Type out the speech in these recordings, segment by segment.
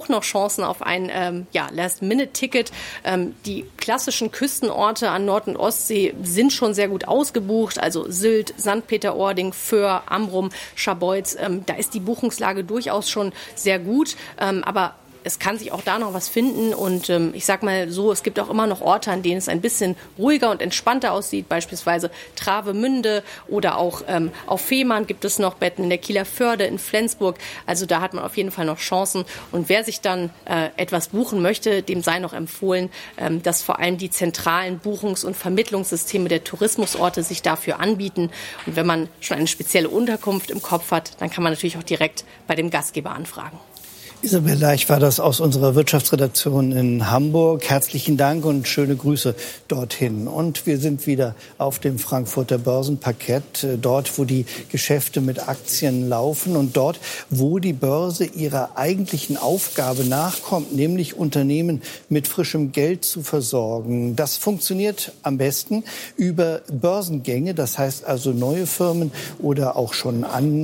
doch noch Chancen auf ein Last-Minute-Ticket. Die klassischen Küstenorte an Nord- und Ostsee sind schon sehr gut ausgebucht. Also Sylt, St. Peter-Ording, Föhr, Amrum, Scharbeutz. Da ist die Buchungslage durchaus schon sehr gut. Aber es kann sich auch da noch was finden und ich sag mal so, es gibt auch immer noch Orte, an denen es ein bisschen ruhiger und entspannter aussieht, beispielsweise Travemünde oder auch auf Fehmarn gibt es noch Betten, in der Kieler Förde, in Flensburg, also da hat man auf jeden Fall noch Chancen und wer sich dann etwas buchen möchte, dem sei noch empfohlen, dass vor allem die zentralen Buchungs- und Vermittlungssysteme der Tourismusorte sich dafür anbieten und wenn man schon eine spezielle Unterkunft im Kopf hat, dann kann man natürlich auch direkt bei dem Gastgeber anfragen. Isabel Leich war das aus unserer Wirtschaftsredaktion in Hamburg. Herzlichen Dank und schöne Grüße dorthin. Und wir sind wieder auf dem Frankfurter Börsenparkett, dort, wo die Geschäfte mit Aktien laufen und dort, wo die Börse ihrer eigentlichen Aufgabe nachkommt, nämlich Unternehmen mit frischem Geld zu versorgen. Das funktioniert am besten über Börsengänge, das heißt also neue Firmen oder auch schon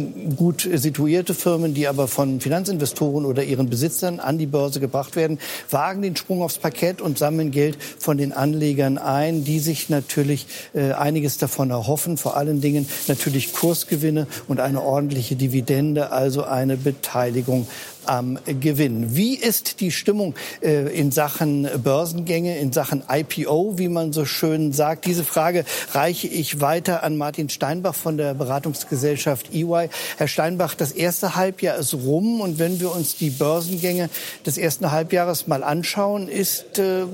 gut situierte Firmen, die aber von Finanzinvestoren oder ihren Besitzern an die Börse gebracht werden, wagen den Sprung aufs Parkett und sammeln Geld von den Anlegern ein, die sich natürlich einiges davon erhoffen, vor allen Dingen natürlich Kursgewinne und eine ordentliche Dividende, also eine Beteiligung am Gewinn. Wie ist die Stimmung in Sachen Börsengänge, in Sachen IPO, wie man so schön sagt? Diese Frage reiche ich weiter an Martin Steinbach von der Beratungsgesellschaft EY. Herr Steinbach, das erste Halbjahr ist rum und wenn wir uns die Börsengänge des ersten Halbjahres mal anschauen, ist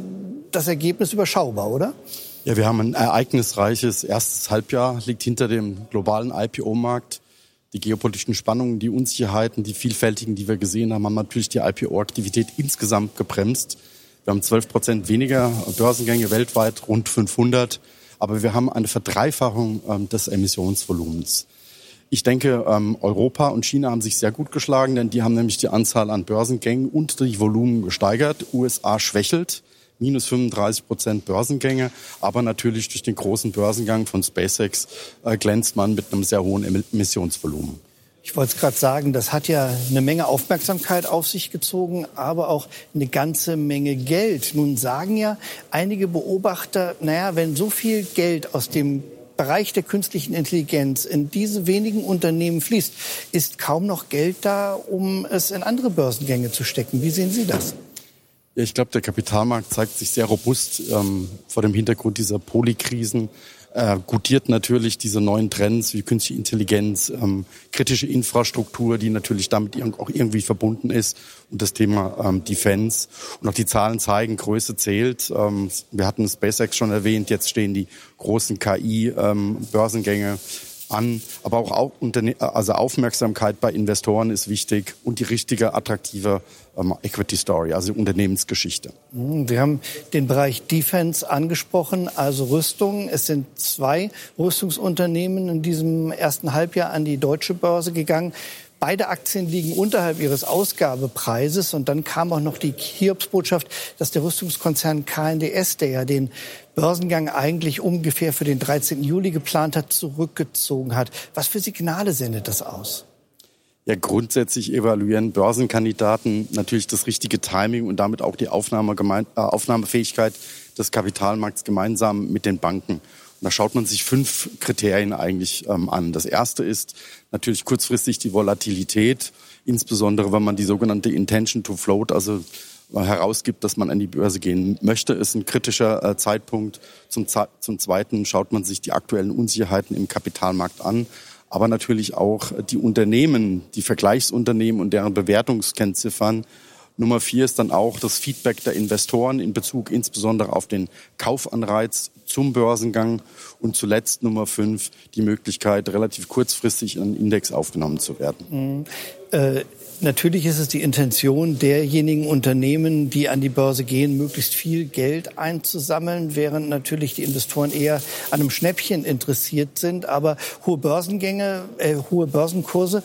das Ergebnis überschaubar, oder? Ja, wir haben ein ereignisreiches erstes Halbjahr, liegt hinter dem globalen IPO-Markt. Die geopolitischen Spannungen, die Unsicherheiten, die vielfältigen, die wir gesehen haben, haben natürlich die IPO-Aktivität insgesamt gebremst. Wir haben 12% weniger Börsengänge weltweit, rund 500. Aber wir haben eine Verdreifachung des Emissionsvolumens. Ich denke, Europa und China haben sich sehr gut geschlagen, denn die haben nämlich die Anzahl an Börsengängen und die Volumen gesteigert. USA schwächelt. Minus 35% Börsengänge, aber natürlich durch den großen Börsengang von SpaceX glänzt man mit einem sehr hohen Emissionsvolumen. Ich wollte es gerade sagen, das hat ja eine Menge Aufmerksamkeit auf sich gezogen, aber auch eine ganze Menge Geld. Nun sagen ja einige Beobachter, wenn so viel Geld aus dem Bereich der künstlichen Intelligenz in diese wenigen Unternehmen fließt, ist kaum noch Geld da, um es in andere Börsengänge zu stecken. Wie sehen Sie das? Ja, ich glaube, der Kapitalmarkt zeigt sich sehr robust vor dem Hintergrund dieser Polykrisen. Gutiert natürlich diese neuen Trends wie künstliche Intelligenz, kritische Infrastruktur, die natürlich damit auch irgendwie verbunden ist und das Thema Defense. Und auch die Zahlen zeigen, Größe zählt. Wir hatten SpaceX schon erwähnt, jetzt stehen die großen KI-Börsengänge an, aber auch Aufmerksamkeit bei Investoren ist wichtig und die richtige, attraktive Equity Story, also Unternehmensgeschichte. Wir haben den Bereich Defense angesprochen, also Rüstung. Es sind 2 Rüstungsunternehmen in diesem ersten Halbjahr an die deutsche Börse gegangen. Beide Aktien liegen unterhalb ihres Ausgabepreises. Und dann kam auch noch die Hiobsbotschaft, dass der Rüstungskonzern KNDS, der ja den Börsengang eigentlich ungefähr für den 13. Juli geplant hat, zurückgezogen hat. Was für Signale sendet das aus? Ja, grundsätzlich evaluieren Börsenkandidaten natürlich das richtige Timing und damit auch die Aufnahmefähigkeit des Kapitalmarkts gemeinsam mit den Banken. Und da schaut man sich 5 Kriterien eigentlich an. Das erste ist natürlich kurzfristig die Volatilität, insbesondere wenn man die sogenannte Intention to Float, also herausgibt, dass man an die Börse gehen möchte, ist ein kritischer Zeitpunkt. Zum Zweiten schaut man sich die aktuellen Unsicherheiten im Kapitalmarkt an, aber natürlich auch die Unternehmen, die Vergleichsunternehmen und deren Bewertungskennziffern. Nummer 4 ist dann auch das Feedback der Investoren in Bezug insbesondere auf den Kaufanreiz zum Börsengang. Und zuletzt Nummer 5 die Möglichkeit, relativ kurzfristig in einen Index aufgenommen zu werden. Natürlich ist es die Intention derjenigen Unternehmen, die an die Börse gehen, möglichst viel Geld einzusammeln, während natürlich die Investoren eher an einem Schnäppchen interessiert sind. Aber hohe Börsenkurse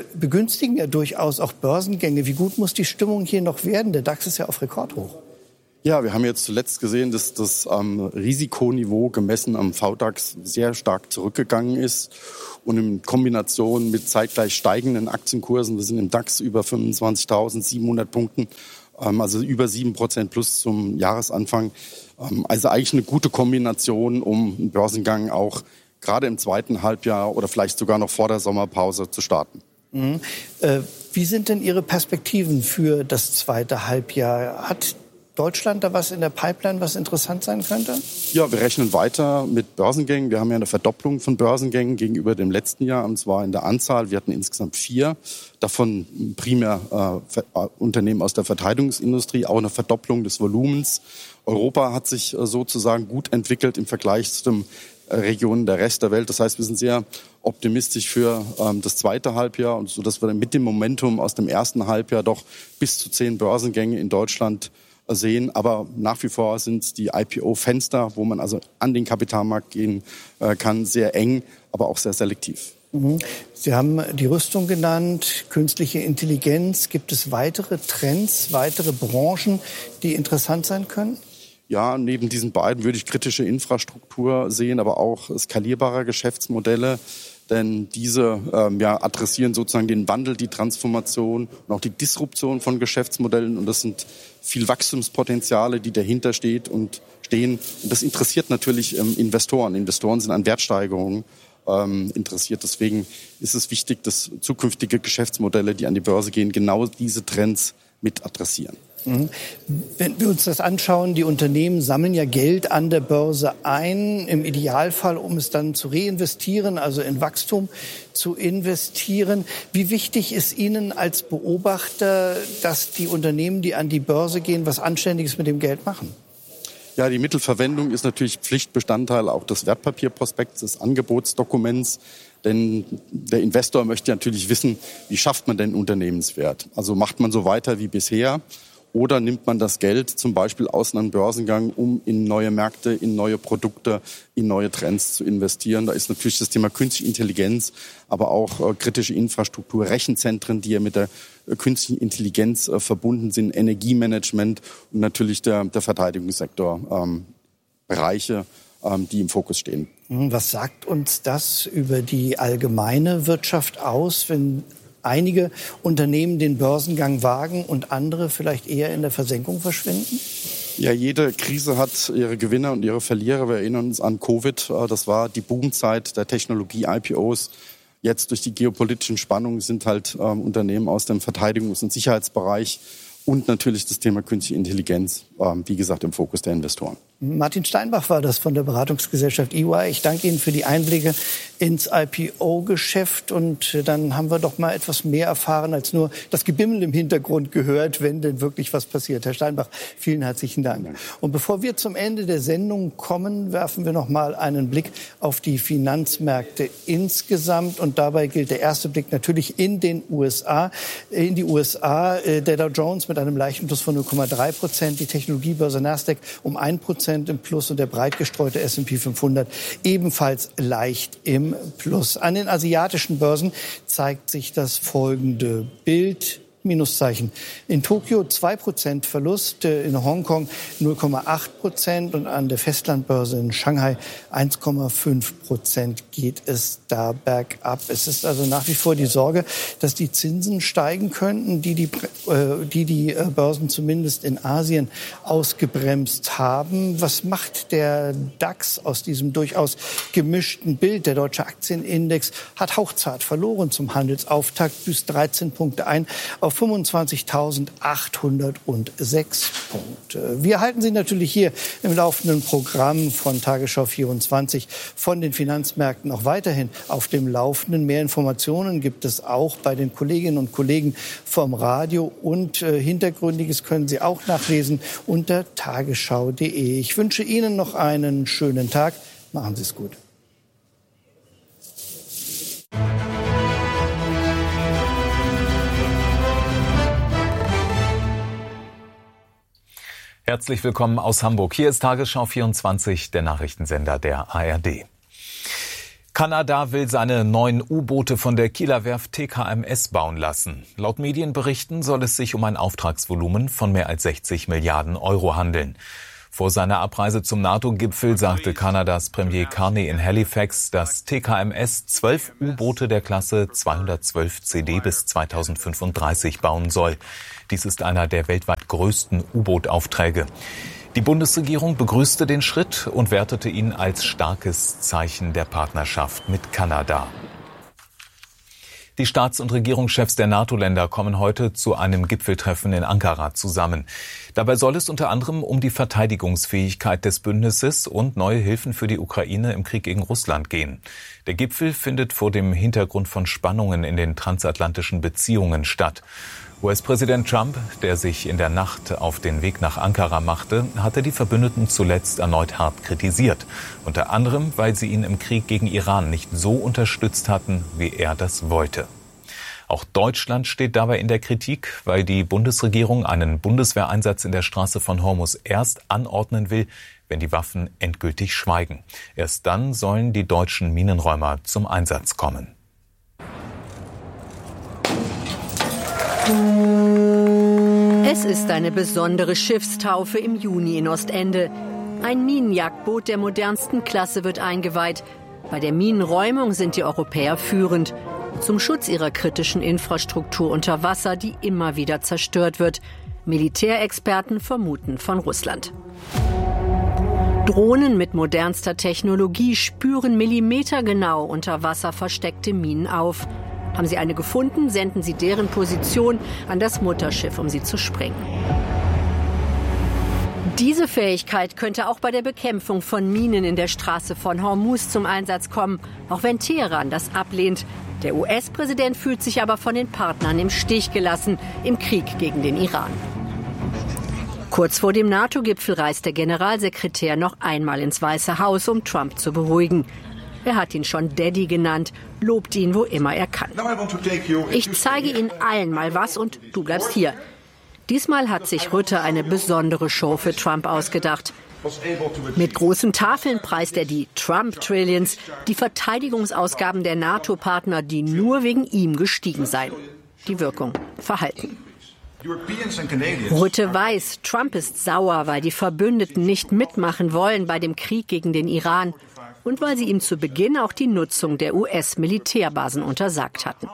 begünstigen ja durchaus auch Börsengänge. Wie gut muss die Stimmung hier noch werden? Der DAX ist ja auf Rekordhoch. Ja, wir haben jetzt zuletzt gesehen, dass das Risikoniveau gemessen am VDAX sehr stark zurückgegangen ist. Und in Kombination mit zeitgleich steigenden Aktienkursen, wir sind im DAX über 25.700 Punkten, also über 7% plus zum Jahresanfang. Also eigentlich eine gute Kombination, um einen Börsengang auch gerade im zweiten Halbjahr oder vielleicht sogar noch vor der Sommerpause zu starten. Mhm. Wie sind denn Ihre Perspektiven für das zweite Halbjahr? Hat Deutschland da was in der Pipeline, was interessant sein könnte? Ja, wir rechnen weiter mit Börsengängen. Wir haben ja eine Verdopplung von Börsengängen gegenüber dem letzten Jahr, und zwar in der Anzahl. Wir hatten insgesamt 4, davon primär Unternehmen aus der Verteidigungsindustrie, auch eine Verdopplung des Volumens. Europa hat sich sozusagen gut entwickelt im Vergleich zu den Regionen der Rest der Welt. Das heißt, wir sind sehr optimistisch für das zweite Halbjahr, und so, dass wir mit dem Momentum aus dem ersten Halbjahr doch bis zu 10 Börsengänge in Deutschland sehen. Aber nach wie vor sind die IPO-Fenster, wo man also an den Kapitalmarkt gehen kann, sehr eng, aber auch sehr selektiv. Sie haben die Rüstung genannt, künstliche Intelligenz. Gibt es weitere Trends, weitere Branchen, die interessant sein können? Ja, neben diesen beiden würde ich kritische Infrastruktur sehen, aber auch skalierbare Geschäftsmodelle. Denn diese adressieren sozusagen den Wandel, die Transformation und auch die Disruption von Geschäftsmodellen. Und das sind viel Wachstumspotenziale, die dahinter stehen. Und das interessiert natürlich Investoren. Investoren sind an Wertsteigerungen interessiert. Deswegen ist es wichtig, dass zukünftige Geschäftsmodelle, die an die Börse gehen, genau diese Trends mit adressieren. Wenn wir uns das anschauen, die Unternehmen sammeln ja Geld an der Börse ein, im Idealfall, um es dann zu reinvestieren, also in Wachstum zu investieren. Wie wichtig ist Ihnen als Beobachter, dass die Unternehmen, die an die Börse gehen, was Anständiges mit dem Geld machen? Ja, die Mittelverwendung ist natürlich Pflichtbestandteil auch des Wertpapierprospekts, des Angebotsdokuments. Denn der Investor möchte natürlich wissen, wie schafft man denn Unternehmenswert? Also macht man so weiter wie bisher? Oder nimmt man das Geld zum Beispiel aus einem Börsengang, um in neue Märkte, in neue Produkte, in neue Trends zu investieren? Da ist natürlich das Thema Künstliche Intelligenz, aber auch kritische Infrastruktur, Rechenzentren, die ja mit der künstlichen Intelligenz verbunden sind, Energiemanagement und natürlich der Verteidigungssektor, Bereiche, die im Fokus stehen. Was sagt uns das über die allgemeine Wirtschaft aus, wenn einige Unternehmen den Börsengang wagen und andere vielleicht eher in der Versenkung verschwinden? Ja, jede Krise hat ihre Gewinner und ihre Verlierer. Wir erinnern uns an Covid. Das war die Boomzeit der Technologie-IPOs. Jetzt durch die geopolitischen Spannungen sind halt Unternehmen aus dem Verteidigungs- und Sicherheitsbereich und natürlich das Thema Künstliche Intelligenz, wie gesagt, im Fokus der Investoren. Martin Steinbach war das von der Beratungsgesellschaft EY. Ich danke Ihnen für die Einblicke ins IPO-Geschäft. Und dann haben wir doch mal etwas mehr erfahren, als nur das Gebimmel im Hintergrund gehört, wenn denn wirklich was passiert. Herr Steinbach, vielen herzlichen Dank. Und bevor wir zum Ende der Sendung kommen, werfen wir noch mal einen Blick auf die Finanzmärkte insgesamt. Und dabei gilt der erste Blick natürlich in die USA. Der Dow Jones mit einem leichten Plus von 0,3%, die Technologiebörse Nasdaq um 1% im Plus und der breit gestreute S&P 500 ebenfalls leicht im Plus. An den asiatischen Börsen zeigt sich das folgende Bild. Minuszeichen. In Tokio 2% Verlust, in Hongkong 0,8% und an der Festlandbörse in Shanghai 1,5% geht es da bergab. Es ist also nach wie vor die Sorge, dass die Zinsen steigen könnten, die Börsen zumindest in Asien ausgebremst haben. Was macht der DAX aus diesem durchaus gemischten Bild? Der deutsche Aktienindex hat hauchzart verloren zum Handelsauftakt, büßt 13 Punkte ein auf 25.806 Punkte. Wir halten Sie natürlich hier im laufenden Programm von Tagesschau 24 von den Finanzmärkten auch weiterhin auf dem Laufenden. Mehr Informationen gibt es auch bei den Kolleginnen und Kollegen vom Radio und Hintergründiges können Sie auch nachlesen unter tagesschau.de. Ich wünsche Ihnen noch einen schönen Tag. Machen Sie es gut. Herzlich willkommen aus Hamburg. Hier ist Tagesschau 24, der Nachrichtensender der ARD. Kanada will seine neuen U-Boote von der Kieler Werft TKMS bauen lassen. Laut Medienberichten soll es sich um ein Auftragsvolumen von mehr als 60 Milliarden Euro handeln. Vor seiner Abreise zum NATO-Gipfel sagte Kanadas Premier Carney in Halifax, dass TKMS 12 U-Boote der Klasse 212 CD bis 2035 bauen soll. Dies ist einer der weltweit größten U-Boot-Aufträge. Die Bundesregierung begrüßte den Schritt und wertete ihn als starkes Zeichen der Partnerschaft mit Kanada. Die Staats- und Regierungschefs der NATO-Länder kommen heute zu einem Gipfeltreffen in Ankara zusammen. Dabei soll es unter anderem um die Verteidigungsfähigkeit des Bündnisses und neue Hilfen für die Ukraine im Krieg gegen Russland gehen. Der Gipfel findet vor dem Hintergrund von Spannungen in den transatlantischen Beziehungen statt. US-Präsident Trump, der sich in der Nacht auf den Weg nach Ankara machte, hatte die Verbündeten zuletzt erneut hart kritisiert. Unter anderem, weil sie ihn im Krieg gegen Iran nicht so unterstützt hatten, wie er das wollte. Auch Deutschland steht dabei in der Kritik, weil die Bundesregierung einen Bundeswehreinsatz in der Straße von Hormuz erst anordnen will, wenn die Waffen endgültig schweigen. Erst dann sollen die deutschen Minenräumer zum Einsatz kommen. Es ist eine besondere Schiffstaufe im Juni in Ostende. Ein Minenjagdboot der modernsten Klasse wird eingeweiht. Bei der Minenräumung sind die Europäer führend. Zum Schutz ihrer kritischen Infrastruktur unter Wasser, die immer wieder zerstört wird. Militärexperten vermuten von Russland. Drohnen mit modernster Technologie spüren millimetergenau unter Wasser versteckte Minen auf. Haben sie eine gefunden, senden sie deren Position an das Mutterschiff, um sie zu sprengen. Diese Fähigkeit könnte auch bei der Bekämpfung von Minen in der Straße von Hormuz zum Einsatz kommen, auch wenn Teheran das ablehnt. Der US-Präsident fühlt sich aber von den Partnern im Stich gelassen im Krieg gegen den Iran. Kurz vor dem NATO-Gipfel reist der Generalsekretär noch einmal ins Weiße Haus, um Trump zu beruhigen. Er hat ihn schon Daddy genannt, lobt ihn, wo immer er kann. Ich zeige Ihnen allen mal was und du bleibst hier. Diesmal hat sich Rutte eine besondere Show für Trump ausgedacht. Mit großen Tafeln preist er die Trump-Trillions, die Verteidigungsausgaben der NATO-Partner, die nur wegen ihm gestiegen seien. Die Wirkung verhalten. Rutte weiß, Trump ist sauer, weil die Verbündeten nicht mitmachen wollen bei dem Krieg gegen den Iran. Und weil sie ihm zu Beginn auch die Nutzung der US-Militärbasen untersagt hatten.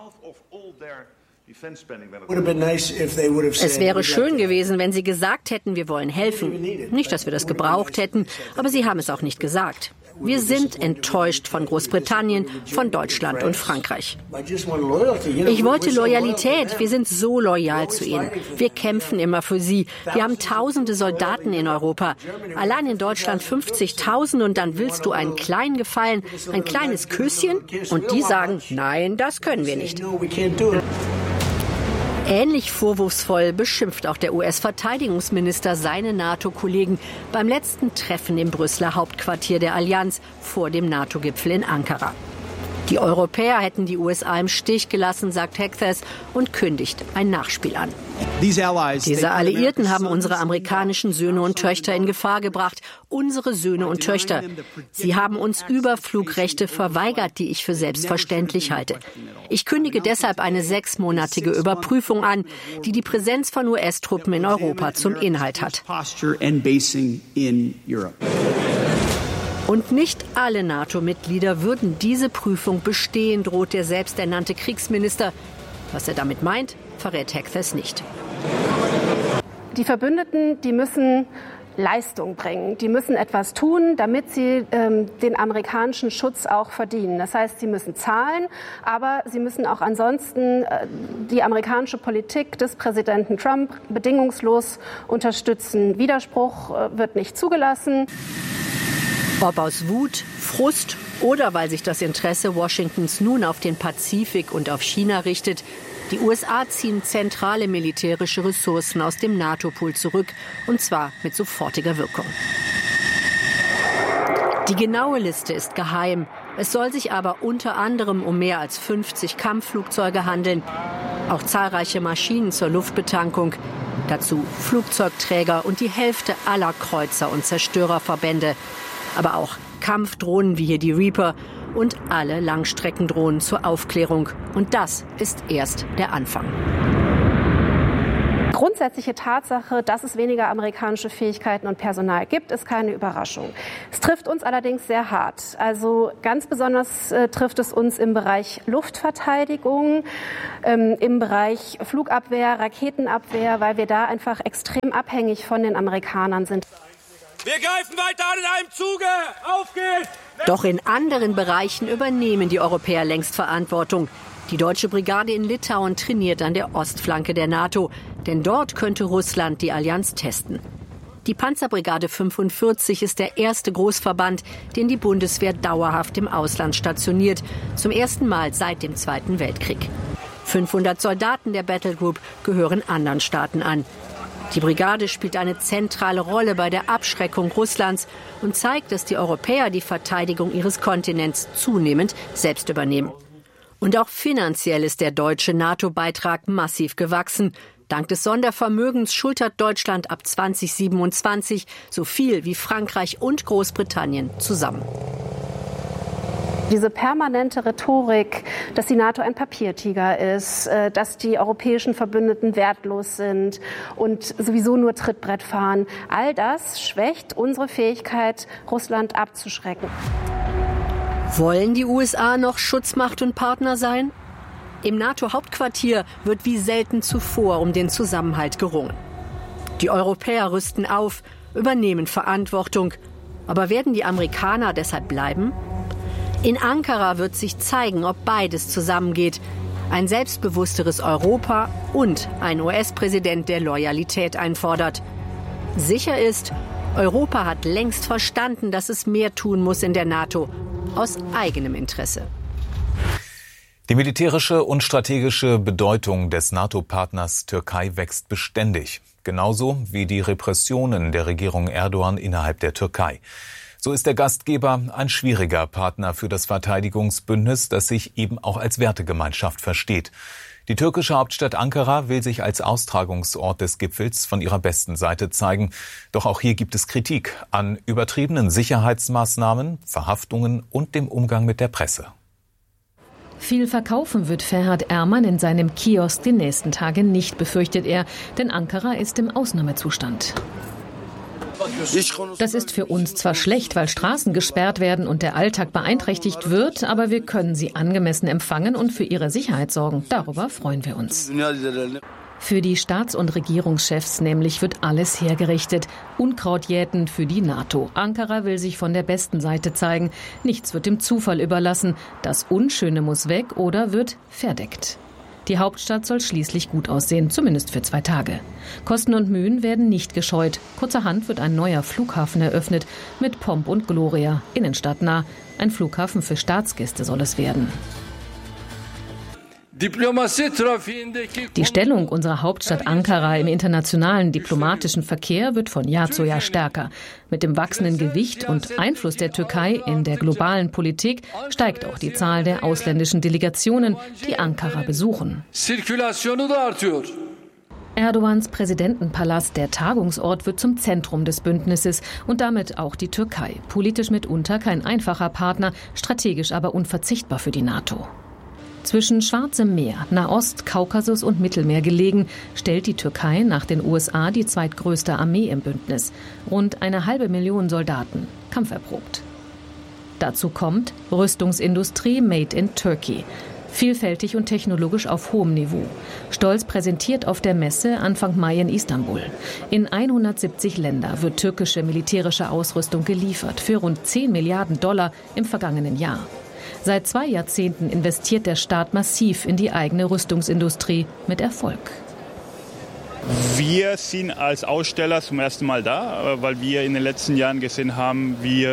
Es wäre schön gewesen, wenn sie gesagt hätten, wir wollen helfen. Nicht, dass wir das gebraucht hätten, aber sie haben es auch nicht gesagt. Wir sind enttäuscht von Großbritannien, von Deutschland und Frankreich. Ich wollte Loyalität. Wir sind so loyal zu ihnen. Wir kämpfen immer für sie. Wir haben tausende Soldaten in Europa. Allein in Deutschland 50.000 und dann willst du einen kleinen Gefallen, ein kleines Küsschen? Und die sagen, nein, das können wir nicht. Ähnlich vorwurfsvoll beschimpft auch der US-Verteidigungsminister seine NATO-Kollegen beim letzten Treffen im Brüsseler Hauptquartier der Allianz vor dem NATO-Gipfel in Ankara. Die Europäer hätten die USA im Stich gelassen, sagt Hexas und kündigt ein Nachspiel an. Diese Alliierten haben unsere amerikanischen Söhne und Töchter in Gefahr gebracht. Unsere Söhne und Töchter. Sie haben uns Überflugrechte verweigert, die ich für selbstverständlich halte. Ich kündige deshalb eine 6-monatige Überprüfung an, die die Präsenz von US-Truppen in Europa zum Inhalt hat. Und nicht alle NATO-Mitglieder würden diese Prüfung bestehen, droht der selbsternannte Kriegsminister. Was er damit meint, verrät Hexas nicht. Die Verbündeten, die müssen Leistung bringen. Die müssen etwas tun, damit sie den amerikanischen Schutz auch verdienen. Das heißt, sie müssen zahlen, aber sie müssen auch ansonsten die amerikanische Politik des Präsidenten Trump bedingungslos unterstützen. Widerspruch wird nicht zugelassen. Ob aus Wut, Frust oder weil sich das Interesse Washingtons nun auf den Pazifik und auf China richtet, die USA ziehen zentrale militärische Ressourcen aus dem NATO-Pool zurück, und zwar mit sofortiger Wirkung. Die genaue Liste ist geheim. Es soll sich aber unter anderem um mehr als 50 Kampfflugzeuge handeln, auch zahlreiche Maschinen zur Luftbetankung, dazu Flugzeugträger und die Hälfte aller Kreuzer- und Zerstörerverbände. Aber auch Kampfdrohnen wie hier die Reaper und alle Langstreckendrohnen zur Aufklärung. Und das ist erst der Anfang. Grundsätzliche Tatsache, dass es weniger amerikanische Fähigkeiten und Personal gibt, ist keine Überraschung. Es trifft uns allerdings sehr hart. Also ganz besonders trifft es uns im Bereich Luftverteidigung, im Bereich Flugabwehr, Raketenabwehr, weil wir da einfach extrem abhängig von den Amerikanern sind. Wir greifen weiter an in einem Zuge! Auf geht's! Doch in anderen Bereichen übernehmen die Europäer längst Verantwortung. Die deutsche Brigade in Litauen trainiert an der Ostflanke der NATO, denn dort könnte Russland die Allianz testen. Die Panzerbrigade 45 ist der erste Großverband, den die Bundeswehr dauerhaft im Ausland stationiert, zum ersten Mal seit dem Zweiten Weltkrieg. 500 Soldaten der Battlegroup gehören anderen Staaten an. Die Brigade spielt eine zentrale Rolle bei der Abschreckung Russlands und zeigt, dass die Europäer die Verteidigung ihres Kontinents zunehmend selbst übernehmen. Und auch finanziell ist der deutsche NATO-Beitrag massiv gewachsen. Dank des Sondervermögens schultert Deutschland ab 2027 so viel wie Frankreich und Großbritannien zusammen. Diese permanente Rhetorik, dass die NATO ein Papiertiger ist, dass die europäischen Verbündeten wertlos sind und sowieso nur Trittbrett fahren, all das schwächt unsere Fähigkeit, Russland abzuschrecken. Wollen die USA noch Schutzmacht und Partner sein? Im NATO-Hauptquartier wird wie selten zuvor um den Zusammenhalt gerungen. Die Europäer rüsten auf, übernehmen Verantwortung. Aber werden die Amerikaner deshalb bleiben? In Ankara wird sich zeigen, ob beides zusammengeht. Ein selbstbewussteres Europa und ein US-Präsident, der Loyalität einfordert. Sicher ist, Europa hat längst verstanden, dass es mehr tun muss in der NATO. Aus eigenem Interesse. Die militärische und strategische Bedeutung des NATO-Partners Türkei wächst beständig. Genauso wie die Repressionen der Regierung Erdogan innerhalb der Türkei. So ist der Gastgeber ein schwieriger Partner für das Verteidigungsbündnis, das sich eben auch als Wertegemeinschaft versteht. Die türkische Hauptstadt Ankara will sich als Austragungsort des Gipfels von ihrer besten Seite zeigen. Doch auch hier gibt es Kritik an übertriebenen Sicherheitsmaßnahmen, Verhaftungen und dem Umgang mit der Presse. Viel verkaufen wird Ferhat Erman in seinem Kiosk die nächsten Tage nicht, befürchtet er, denn Ankara ist im Ausnahmezustand. Das ist für uns zwar schlecht, weil Straßen gesperrt werden und der Alltag beeinträchtigt wird, aber wir können sie angemessen empfangen und für ihre Sicherheit sorgen. Darüber freuen wir uns. Für die Staats- und Regierungschefs nämlich wird alles hergerichtet. Unkraut jäten für die NATO. Ankara will sich von der besten Seite zeigen. Nichts wird dem Zufall überlassen. Das Unschöne muss weg oder wird verdeckt. Die Hauptstadt soll schließlich gut aussehen, zumindest für 2 Tage. Kosten und Mühen werden nicht gescheut. Kurzerhand wird ein neuer Flughafen eröffnet, mit Pomp und Gloria, innenstadtnah. Ein Flughafen für Staatsgäste soll es werden. Die Stellung unserer Hauptstadt Ankara im internationalen diplomatischen Verkehr wird von Jahr zu Jahr stärker. Mit dem wachsenden Gewicht und Einfluss der Türkei in der globalen Politik steigt auch die Zahl der ausländischen Delegationen, die Ankara besuchen. Erdogans Präsidentenpalast, der Tagungsort, wird zum Zentrum des Bündnisses und damit auch die Türkei. Politisch mitunter kein einfacher Partner, strategisch aber unverzichtbar für die NATO. Zwischen Schwarzem Meer, Nahost, Kaukasus und Mittelmeer gelegen, stellt die Türkei nach den USA die zweitgrößte Armee im Bündnis. Rund 500.000 Soldaten, kampferprobt. Dazu kommt Rüstungsindustrie made in Turkey. Vielfältig und technologisch auf hohem Niveau. Stolz präsentiert auf der Messe Anfang Mai in Istanbul. In 170 Länder wird türkische militärische Ausrüstung geliefert, für rund 10 Milliarden $ im vergangenen Jahr. Seit 2 Jahrzehnten investiert der Staat massiv in die eigene Rüstungsindustrie mit Erfolg. Wir sind als Aussteller zum ersten Mal da, weil wir in den letzten Jahren gesehen haben, wie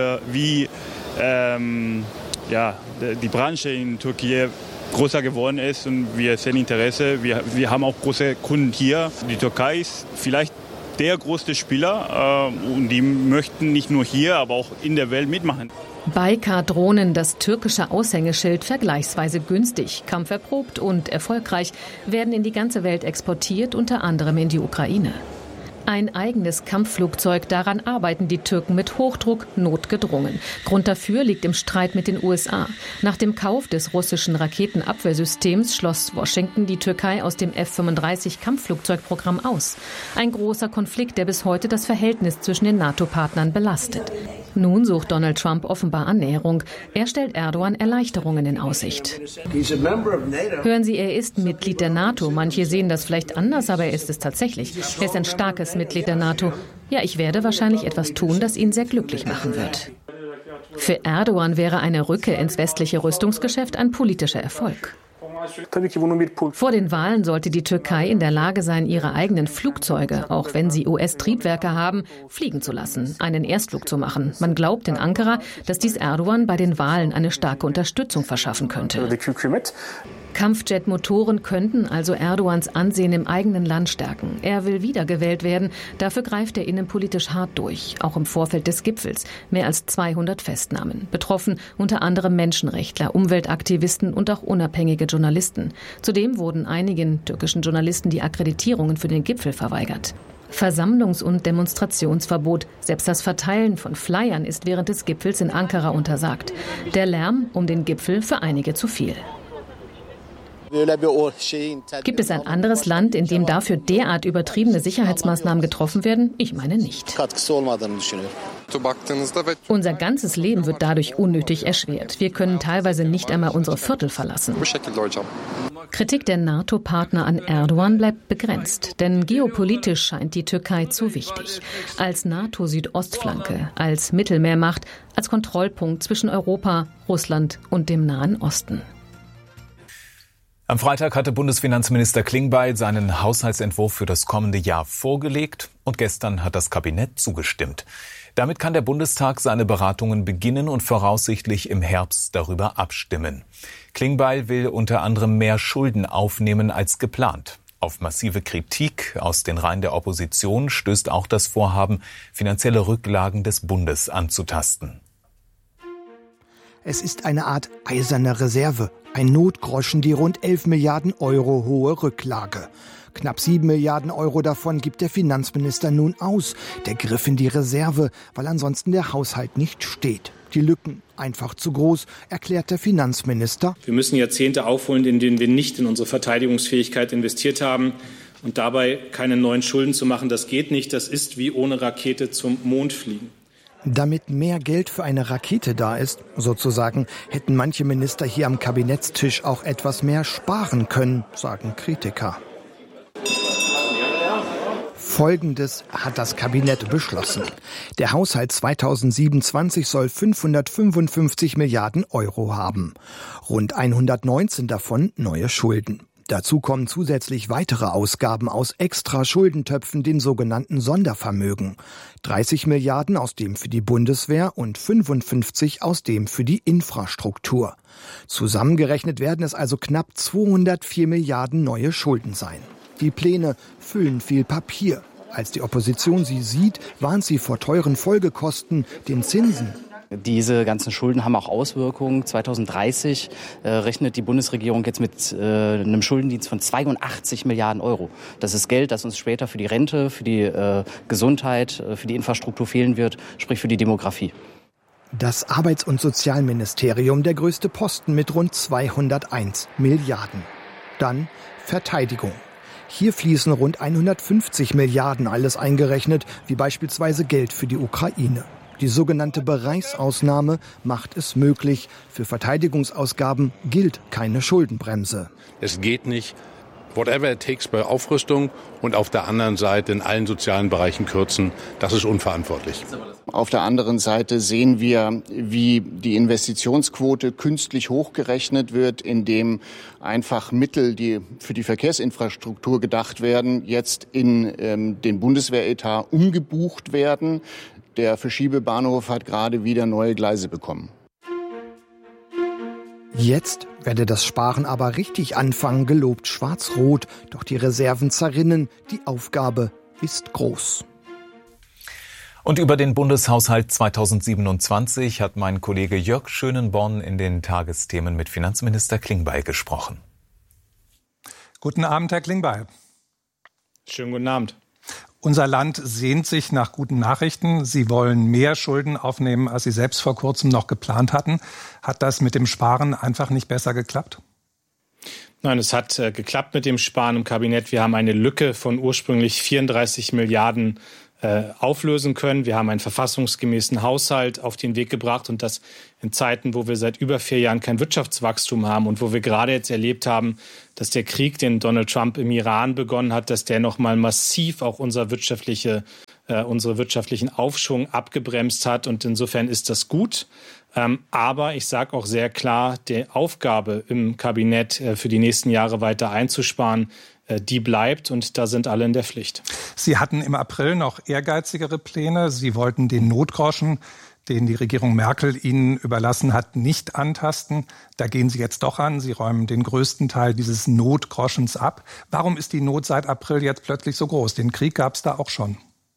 die Branche in Türkei größer geworden ist und wir sehen Interesse. Wir haben auch große Kunden hier. Die Türkei ist vielleicht der größte Spieler und die möchten nicht nur hier, aber auch in der Welt mitmachen. Baykar-Drohnen, das türkische Aushängeschild, vergleichsweise günstig, kampferprobt und erfolgreich, werden in die ganze Welt exportiert, unter anderem in die Ukraine. Ein eigenes Kampfflugzeug, daran arbeiten die Türken mit Hochdruck notgedrungen. Grund dafür liegt im Streit mit den USA. Nach dem Kauf des russischen Raketenabwehrsystems schloss Washington die Türkei aus dem F-35-Kampfflugzeugprogramm aus. Ein großer Konflikt, der bis heute das Verhältnis zwischen den NATO-Partnern belastet. Nun sucht Donald Trump offenbar Annäherung. Er stellt Erdogan Erleichterungen in Aussicht. Hören Sie, er ist Mitglied der NATO. Manche sehen das vielleicht anders, aber er ist es tatsächlich. Er ist ein starkes Mitglied der NATO. Ja, ich werde wahrscheinlich etwas tun, das ihn sehr glücklich machen wird. Für Erdogan wäre eine Rückkehr ins westliche Rüstungsgeschäft ein politischer Erfolg. Vor den Wahlen sollte die Türkei in der Lage sein, ihre eigenen Flugzeuge, auch wenn sie US-Triebwerke haben, fliegen zu lassen, einen Erstflug zu machen. Man glaubt in Ankara, dass dies Erdogan bei den Wahlen eine starke Unterstützung verschaffen könnte. Kampfjet-Motoren könnten also Erdogans Ansehen im eigenen Land stärken. Er will wiedergewählt werden. Dafür greift er innenpolitisch hart durch. Auch im Vorfeld des Gipfels. Mehr als 200 Festnahmen. Betroffen unter anderem Menschenrechtler, Umweltaktivisten und auch unabhängige Journalisten. Zudem wurden einigen türkischen Journalisten die Akkreditierungen für den Gipfel verweigert. Versammlungs- und Demonstrationsverbot. Selbst das Verteilen von Flyern ist während des Gipfels in Ankara untersagt. Der Lärm um den Gipfel für einige zu viel. Gibt es ein anderes Land, in dem dafür derart übertriebene Sicherheitsmaßnahmen getroffen werden? Ich meine nicht. Unser ganzes Leben wird dadurch unnötig erschwert. Wir können teilweise nicht einmal unsere Viertel verlassen. Kritik der NATO-Partner an Erdogan bleibt begrenzt, denn geopolitisch scheint die Türkei zu wichtig. Als NATO-Südostflanke, als Mittelmeermacht, als Kontrollpunkt zwischen Europa, Russland und dem Nahen Osten. Am Freitag hatte Bundesfinanzminister Klingbeil seinen Haushaltsentwurf für das kommende Jahr vorgelegt und gestern hat das Kabinett zugestimmt. Damit kann der Bundestag seine Beratungen beginnen und voraussichtlich im Herbst darüber abstimmen. Klingbeil will unter anderem mehr Schulden aufnehmen als geplant. Auf massive Kritik aus den Reihen der Opposition stößt auch das Vorhaben, finanzielle Rücklagen des Bundes anzutasten. Es ist eine Art eiserne Reserve, ein Notgroschen, die rund 11 Milliarden Euro hohe Rücklage. Knapp 7 Milliarden Euro davon gibt der Finanzminister nun aus. Der Griff in die Reserve, weil ansonsten der Haushalt nicht steht. Die Lücken einfach zu groß, erklärt der Finanzminister. Wir müssen Jahrzehnte aufholen, in denen wir nicht in unsere Verteidigungsfähigkeit investiert haben. Und dabei keine neuen Schulden zu machen, das geht nicht. Das ist wie ohne Rakete zum Mond fliegen. Damit mehr Geld für eine Rakete da ist, sozusagen, hätten manche Minister hier am Kabinettstisch auch etwas mehr sparen können, sagen Kritiker. Folgendes hat das Kabinett beschlossen. Der Haushalt 2027 soll 555 Milliarden Euro haben. Rund 119 davon neue Schulden. Dazu kommen zusätzlich weitere Ausgaben aus extra Schuldentöpfen, den sogenannten Sondervermögen. 30 Milliarden aus dem für die Bundeswehr und 55 aus dem für die Infrastruktur. Zusammengerechnet werden es also knapp 204 Milliarden neue Schulden sein. Die Pläne füllen viel Papier. Als die Opposition sie sieht, warnt sie vor teuren Folgekosten, den Zinsen. Diese ganzen Schulden haben auch Auswirkungen. 2030 rechnet die Bundesregierung jetzt mit einem Schuldendienst von 82 Milliarden Euro. Das ist Geld, das uns später für die Rente, für die Gesundheit, für die Infrastruktur fehlen wird, sprich für die Demografie. Das Arbeits- und Sozialministerium, der größte Posten mit rund 201 Milliarden. Dann Verteidigung. Hier fließen rund 150 Milliarden, alles eingerechnet, wie beispielsweise Geld für die Ukraine. Die sogenannte Bereichsausnahme macht es möglich. Für Verteidigungsausgaben gilt keine Schuldenbremse. Es geht nicht, whatever it takes bei Aufrüstung und auf der anderen Seite in allen sozialen Bereichen kürzen. Das ist unverantwortlich. Auf der anderen Seite sehen wir, wie die Investitionsquote künstlich hochgerechnet wird, indem einfach Mittel, die für die Verkehrsinfrastruktur gedacht werden, jetzt in den Bundeswehretat umgebucht werden. Der Verschiebebahnhof hat gerade wieder neue Gleise bekommen. Jetzt werde das Sparen aber richtig anfangen, gelobt Schwarz-Rot. Doch die Reserven zerrinnen. Die Aufgabe ist groß. Und über den Bundeshaushalt 2027 hat mein Kollege Jörg Schönenborn in den Tagesthemen mit Finanzminister Klingbeil gesprochen. Guten Abend, Herr Klingbeil. Schönen guten Abend. Unser Land sehnt sich nach guten Nachrichten. Sie wollen mehr Schulden aufnehmen, als Sie selbst vor kurzem noch geplant hatten. Hat das mit dem Sparen einfach nicht besser geklappt? Nein, es hat geklappt mit dem Sparen im Kabinett. Wir haben eine Lücke von ursprünglich 34 Milliarden auflösen können. Wir haben einen verfassungsgemäßen Haushalt auf den Weg gebracht und das in Zeiten, wo wir seit über 4 Jahren kein Wirtschaftswachstum haben und wo wir gerade jetzt erlebt haben, dass der Krieg, den Donald Trump im Iran begonnen hat, dass der nochmal massiv auch unsere wirtschaftlichen Aufschwung abgebremst hat. Und insofern ist das gut. Aber ich sage auch sehr klar, die Aufgabe im Kabinett für die nächsten Jahre weiter einzusparen, die bleibt und da sind alle in der Pflicht. Sie hatten im April noch ehrgeizigere Pläne. Sie wollten den Notgroschen, den die Regierung Merkel Ihnen überlassen hat, nicht antasten. Da gehen Sie jetzt doch an. Sie räumen den größten Teil dieses Notgroschens ab. Warum ist die Not seit April jetzt plötzlich so groß? Den Krieg gab es da auch schon.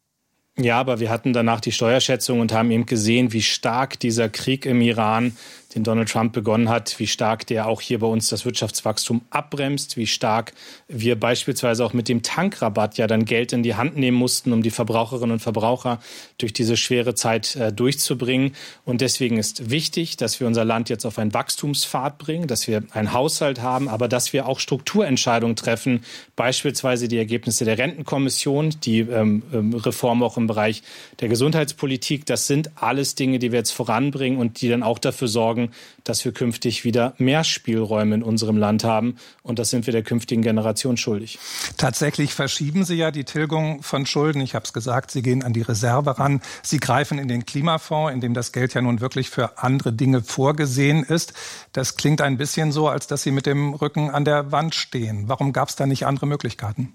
Ja, aber wir hatten danach die Steuerschätzung und haben eben gesehen, wie stark dieser Krieg im Iran, den Donald Trump begonnen hat, wie stark der auch hier bei uns das Wirtschaftswachstum abbremst, wie stark wir beispielsweise auch mit dem Tankrabatt ja dann Geld in die Hand nehmen mussten, um die Verbraucherinnen und Verbraucher durch diese schwere Zeit durchzubringen. Und deswegen ist wichtig, dass wir unser Land jetzt auf einen Wachstumspfad bringen, dass wir einen Haushalt haben, aber dass wir auch Strukturentscheidungen treffen, beispielsweise die Ergebnisse der Rentenkommission, die Reform auch im Bereich der Gesundheitspolitik. Das sind alles Dinge, die wir jetzt voranbringen und die dann auch dafür sorgen, dass wir künftig wieder mehr Spielräume in unserem Land haben. Und das sind wir der künftigen Generation schuldig. Tatsächlich verschieben Sie ja die Tilgung von Schulden. Ich habe es gesagt, Sie gehen an die Reserve ran. Sie greifen in den Klimafonds, in dem das Geld ja nun wirklich für andere Dinge vorgesehen ist. Das klingt ein bisschen so, als dass Sie mit dem Rücken an der Wand stehen. Warum gab es da nicht andere Möglichkeiten?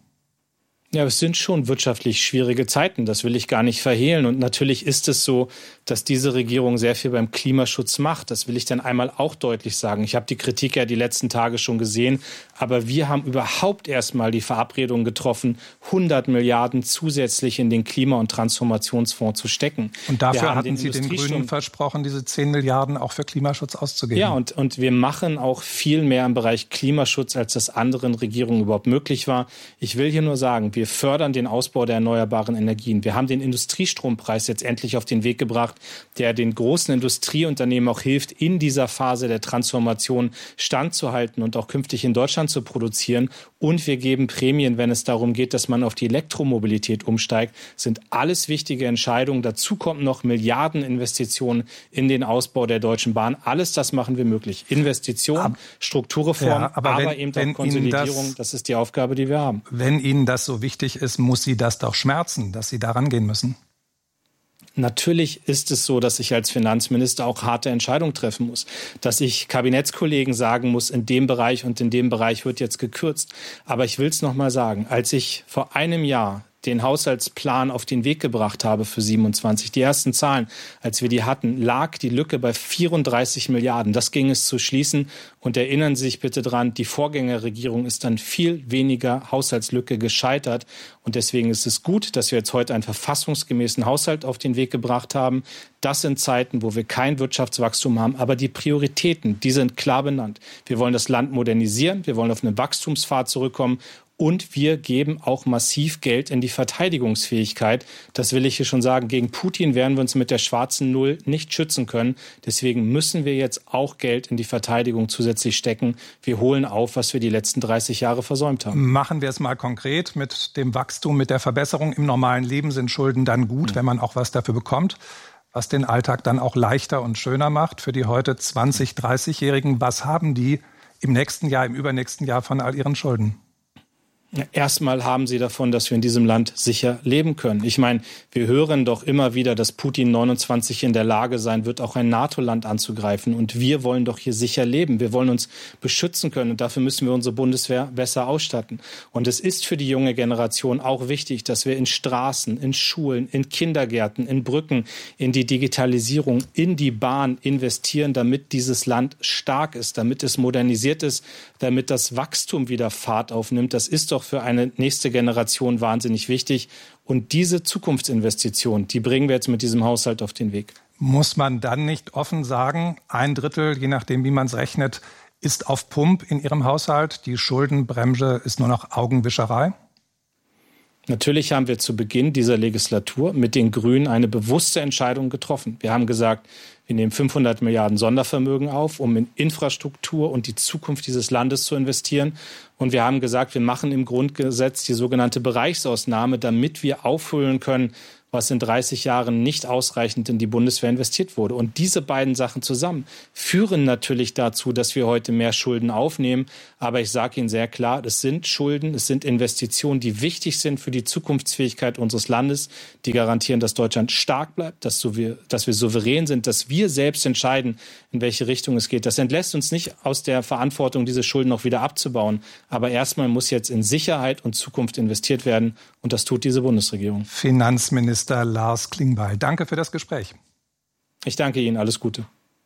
Ja, es sind schon wirtschaftlich schwierige Zeiten, das will ich gar nicht verhehlen. Und natürlich ist es so, dass diese Regierung sehr viel beim Klimaschutz macht. Das will ich dann einmal auch deutlich sagen. Ich habe die Kritik ja die letzten Tage schon gesehen, aber wir haben überhaupt erstmal die Verabredung getroffen, 100 Milliarden zusätzlich in den Klima- und Transformationsfonds zu stecken. Und dafür hatten Sie den Grünen versprochen, diese 10 Milliarden auch für Klimaschutz auszugeben. Ja, und wir machen auch viel mehr im Bereich Klimaschutz, als das anderen Regierungen überhaupt möglich war. Ich will hier nur sagen, wir fördern den Ausbau der erneuerbaren Energien. Wir haben den Industriestrompreis jetzt endlich auf den Weg gebracht, der den großen Industrieunternehmen auch hilft, in dieser Phase der Transformation standzuhalten und auch künftig in Deutschland zu produzieren. Und wir geben Prämien, wenn es darum geht, dass man auf die Elektromobilität umsteigt. Das sind alles wichtige Entscheidungen. Dazu kommen noch Milliardeninvestitionen in den Ausbau der Deutschen Bahn. Alles das machen wir möglich. Investitionen, Strukturreform, ja, aber eben auch Konsolidierung. Das ist die Aufgabe, die wir haben. Wenn Ihnen das so wichtig ist, muss Sie das doch schmerzen, dass Sie daran gehen müssen. Natürlich ist es so, dass ich als Finanzminister auch harte Entscheidungen treffen muss, dass ich Kabinettskollegen sagen muss, in dem Bereich und in dem Bereich wird jetzt gekürzt. Aber ich will es noch mal sagen, als ich vor einem Jahr den Haushaltsplan auf den Weg gebracht habe für 27. Die ersten Zahlen, als wir die hatten, lag die Lücke bei 34 Milliarden. Das ging es zu schließen. Und erinnern Sie sich bitte dran, die Vorgängerregierung ist an viel weniger Haushaltslücke gescheitert. Und deswegen ist es gut, dass wir jetzt heute einen verfassungsgemäßen Haushalt auf den Weg gebracht haben. Das sind Zeiten, wo wir kein Wirtschaftswachstum haben. Aber die Prioritäten, die sind klar benannt. Wir wollen das Land modernisieren. Wir wollen auf einen Wachstumspfad zurückkommen. Und wir geben auch massiv Geld in die Verteidigungsfähigkeit. Das will ich hier schon sagen. Gegen Putin werden wir uns mit der schwarzen Null nicht schützen können. Deswegen müssen wir jetzt auch Geld in die Verteidigung zusätzlich stecken. Wir holen auf, was wir die letzten 30 Jahre versäumt haben. Machen wir es mal konkret. Mit dem Wachstum, mit der Verbesserung im normalen Leben sind Schulden dann gut, wenn man auch was dafür bekommt. Was den Alltag dann auch leichter und schöner macht für die heute 20-, 30-Jährigen. Was haben die im nächsten Jahr, im übernächsten Jahr von all ihren Schulden? Ja, erstmal haben sie davon, dass wir in diesem Land sicher leben können. Ich meine, wir hören doch immer wieder, dass Putin 29 in der Lage sein wird, auch ein NATO-Land anzugreifen. Und wir wollen doch hier sicher leben. Wir wollen uns beschützen können. Und dafür müssen wir unsere Bundeswehr besser ausstatten. Und es ist für die junge Generation auch wichtig, dass wir in Straßen, in Schulen, in Kindergärten, in Brücken, in die Digitalisierung, in die Bahn investieren, damit dieses Land stark ist, damit es modernisiert ist, damit das Wachstum wieder Fahrt aufnimmt. Das ist doch für eine nächste Generation wahnsinnig wichtig. Und diese Zukunftsinvestition, die bringen wir jetzt mit diesem Haushalt auf den Weg. Muss man dann nicht offen sagen, 1/3, je nachdem, wie man es rechnet, ist auf Pump in Ihrem Haushalt? Die Schuldenbremse ist nur noch Augenwischerei? Natürlich haben wir zu Beginn dieser Legislatur mit den Grünen eine bewusste Entscheidung getroffen. Wir haben gesagt, wir nehmen 500 Milliarden Sondervermögen auf, um in Infrastruktur und die Zukunft dieses Landes zu investieren. Und wir haben gesagt, wir machen im Grundgesetz die sogenannte Bereichsausnahme, damit wir aufholen können, was in 30 Jahren nicht ausreichend in die Bundeswehr investiert wurde. Und diese beiden Sachen zusammen führen natürlich dazu, dass wir heute mehr Schulden aufnehmen. Aber ich sage Ihnen sehr klar, es sind Schulden, es sind Investitionen, die wichtig sind für die Zukunftsfähigkeit unseres Landes, die garantieren, dass Deutschland stark bleibt, dass wir souverän sind, dass wir selbst entscheiden, in welche Richtung es geht. Das entlässt uns nicht aus der Verantwortung, diese Schulden noch wieder abzubauen. Aber erstmal muss jetzt in Sicherheit und Zukunft investiert werden. Und das tut diese Bundesregierung. Finanzminister Lars Klingbeil, danke für das Gespräch. Ich danke Ihnen. Alles Gute.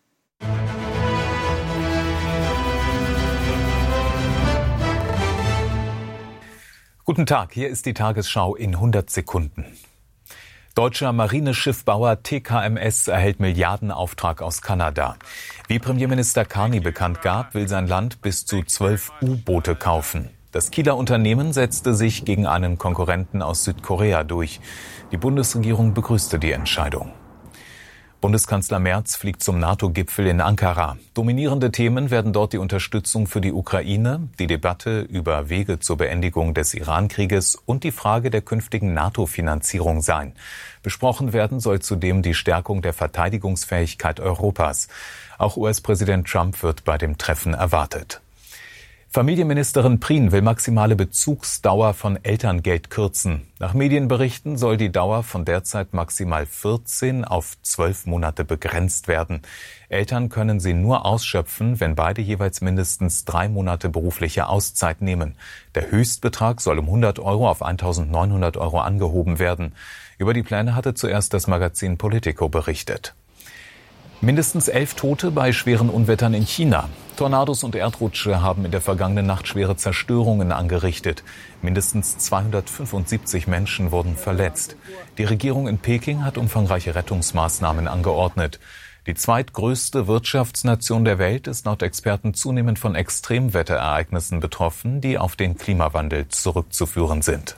Guten Tag, hier ist die Tagesschau in 100 Sekunden. Deutscher Marineschiffbauer TKMS erhält Milliardenauftrag aus Kanada. Wie Premierminister Carney bekannt gab, will sein Land bis zu 12 U-Boote kaufen. Das Kieler Unternehmen setzte sich gegen einen Konkurrenten aus Südkorea durch. Die Bundesregierung begrüßte die Entscheidung. Bundeskanzler Merz fliegt zum NATO-Gipfel in Ankara. Dominierende Themen werden dort die Unterstützung für die Ukraine, die Debatte über Wege zur Beendigung des Iran-Krieges und die Frage der künftigen NATO-Finanzierung sein. Besprochen werden soll zudem die Stärkung der Verteidigungsfähigkeit Europas. Auch US-Präsident Trump wird bei dem Treffen erwartet. Familienministerin Prien will maximale Bezugsdauer von Elterngeld kürzen. Nach Medienberichten soll die Dauer von derzeit maximal 14 auf 12 Monate begrenzt werden. Eltern können sie nur ausschöpfen, wenn beide jeweils mindestens 3 Monate berufliche Auszeit nehmen. Der Höchstbetrag soll um 100 Euro auf 1.900 Euro angehoben werden. Über die Pläne hatte zuerst das Magazin Politico berichtet. Mindestens 11 Tote bei schweren Unwettern in China. Tornados und Erdrutsche haben in der vergangenen Nacht schwere Zerstörungen angerichtet. Mindestens 275 Menschen wurden verletzt. Die Regierung in Peking hat umfangreiche Rettungsmaßnahmen angeordnet. Die zweitgrößte Wirtschaftsnation der Welt ist laut Experten zunehmend von Extremwetterereignissen betroffen, die auf den Klimawandel zurückzuführen sind.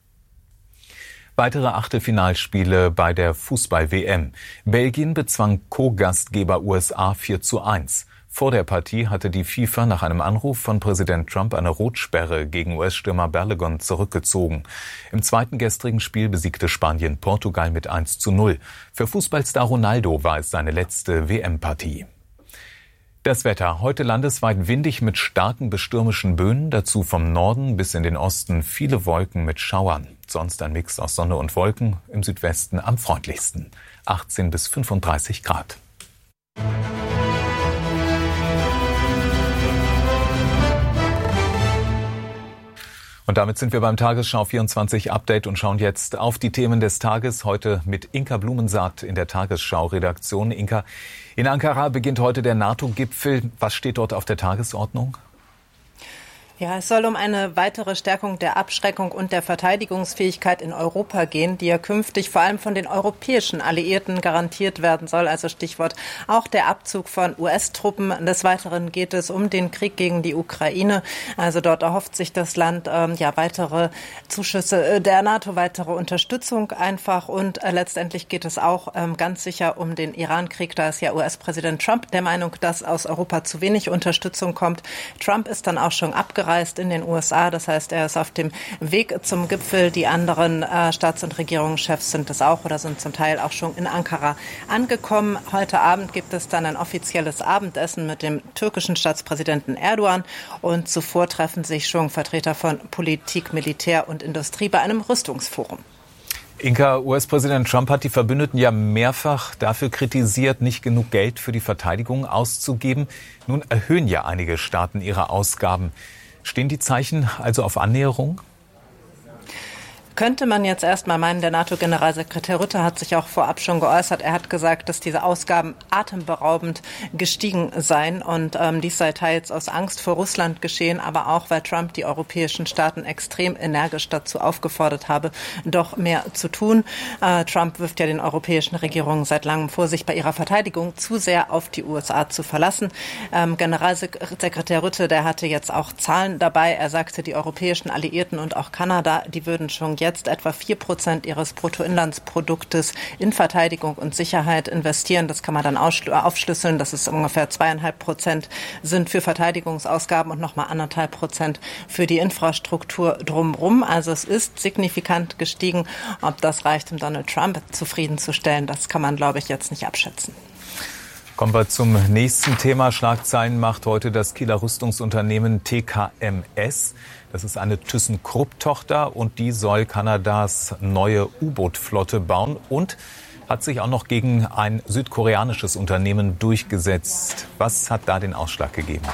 Weitere Achtelfinalspiele bei der Fußball-WM. Belgien bezwang Co-Gastgeber USA 4:1. Vor der Partie hatte die FIFA nach einem Anruf von Präsident Trump eine Rotsperre gegen US-Stürmer Balogun zurückgezogen. Im zweiten gestrigen Spiel besiegte Spanien Portugal mit 1:0. Für Fußballstar Ronaldo war es seine letzte WM-Partie. Das Wetter. Heute landesweit windig mit starken bis stürmischen Böen, dazu vom Norden bis in den Osten viele Wolken mit Schauern. Sonst ein Mix aus Sonne und Wolken, im Südwesten am freundlichsten. 18 bis 35 Grad. Und damit sind wir beim Tagesschau 24 Update und schauen jetzt auf die Themen des Tages. Heute mit Inka Blumensaat in der Tagesschau-Redaktion. Inka, in Ankara beginnt heute der NATO-Gipfel. Was steht dort auf der Tagesordnung? Ja, es soll um eine weitere Stärkung der Abschreckung und der Verteidigungsfähigkeit in Europa gehen, die ja künftig vor allem von den europäischen Alliierten garantiert werden soll. Also Stichwort auch der Abzug von US-Truppen. Des Weiteren geht es um den Krieg gegen die Ukraine. Also dort erhofft sich das Land weitere Zuschüsse der NATO, weitere Unterstützung einfach. Und letztendlich geht es auch ganz sicher um den Iran-Krieg. Da ist ja US-Präsident Trump der Meinung, dass aus Europa zu wenig Unterstützung kommt. Trump ist dann auch schon abgereist in den USA. Das heißt, er ist auf dem Weg zum Gipfel. Die anderen Staats- und Regierungschefs sind es auch oder sind zum Teil auch schon in Ankara angekommen. Heute Abend gibt es dann ein offizielles Abendessen mit dem türkischen Staatspräsidenten Erdogan. Und zuvor treffen sich schon Vertreter von Politik, Militär und Industrie bei einem Rüstungsforum. Inka, US-Präsident Trump hat die Verbündeten ja mehrfach dafür kritisiert, nicht genug Geld für die Verteidigung auszugeben. Nun erhöhen ja einige Staaten ihre Ausgaben. Stehen die Zeichen also auf Annäherung? Könnte man jetzt erstmal meinen, der NATO-Generalsekretär Rutte hat sich auch vorab schon geäußert. Er hat gesagt, dass diese Ausgaben atemberaubend gestiegen seien und dies sei teils aus Angst vor Russland geschehen, aber auch, weil Trump die europäischen Staaten extrem energisch dazu aufgefordert habe, doch mehr zu tun. Trump wirft ja den europäischen Regierungen seit langem vor, sich bei ihrer Verteidigung zu sehr auf die USA zu verlassen. Generalsekretär Rutte, der hatte jetzt auch Zahlen dabei. Er sagte, die europäischen Alliierten und auch Kanada, die würden schon jetzt etwa 4% ihres Bruttoinlandsproduktes in Verteidigung und Sicherheit investieren. Das kann man dann aufschlüsseln, dass es ungefähr 2,5% sind für Verteidigungsausgaben und nochmal 1,5% für die Infrastruktur drumherum. Also es ist signifikant gestiegen. Ob das reicht, um Donald Trump zufriedenzustellen, das kann man, glaube ich, jetzt nicht abschätzen. Kommen wir zum nächsten Thema. Schlagzeilen macht heute das Kieler Rüstungsunternehmen TKMS. Das ist eine ThyssenKrupp-Tochter und die soll Kanadas neue U-Boot-Flotte bauen und hat sich auch noch gegen ein südkoreanisches Unternehmen durchgesetzt. Was hat da den Ausschlag gegeben?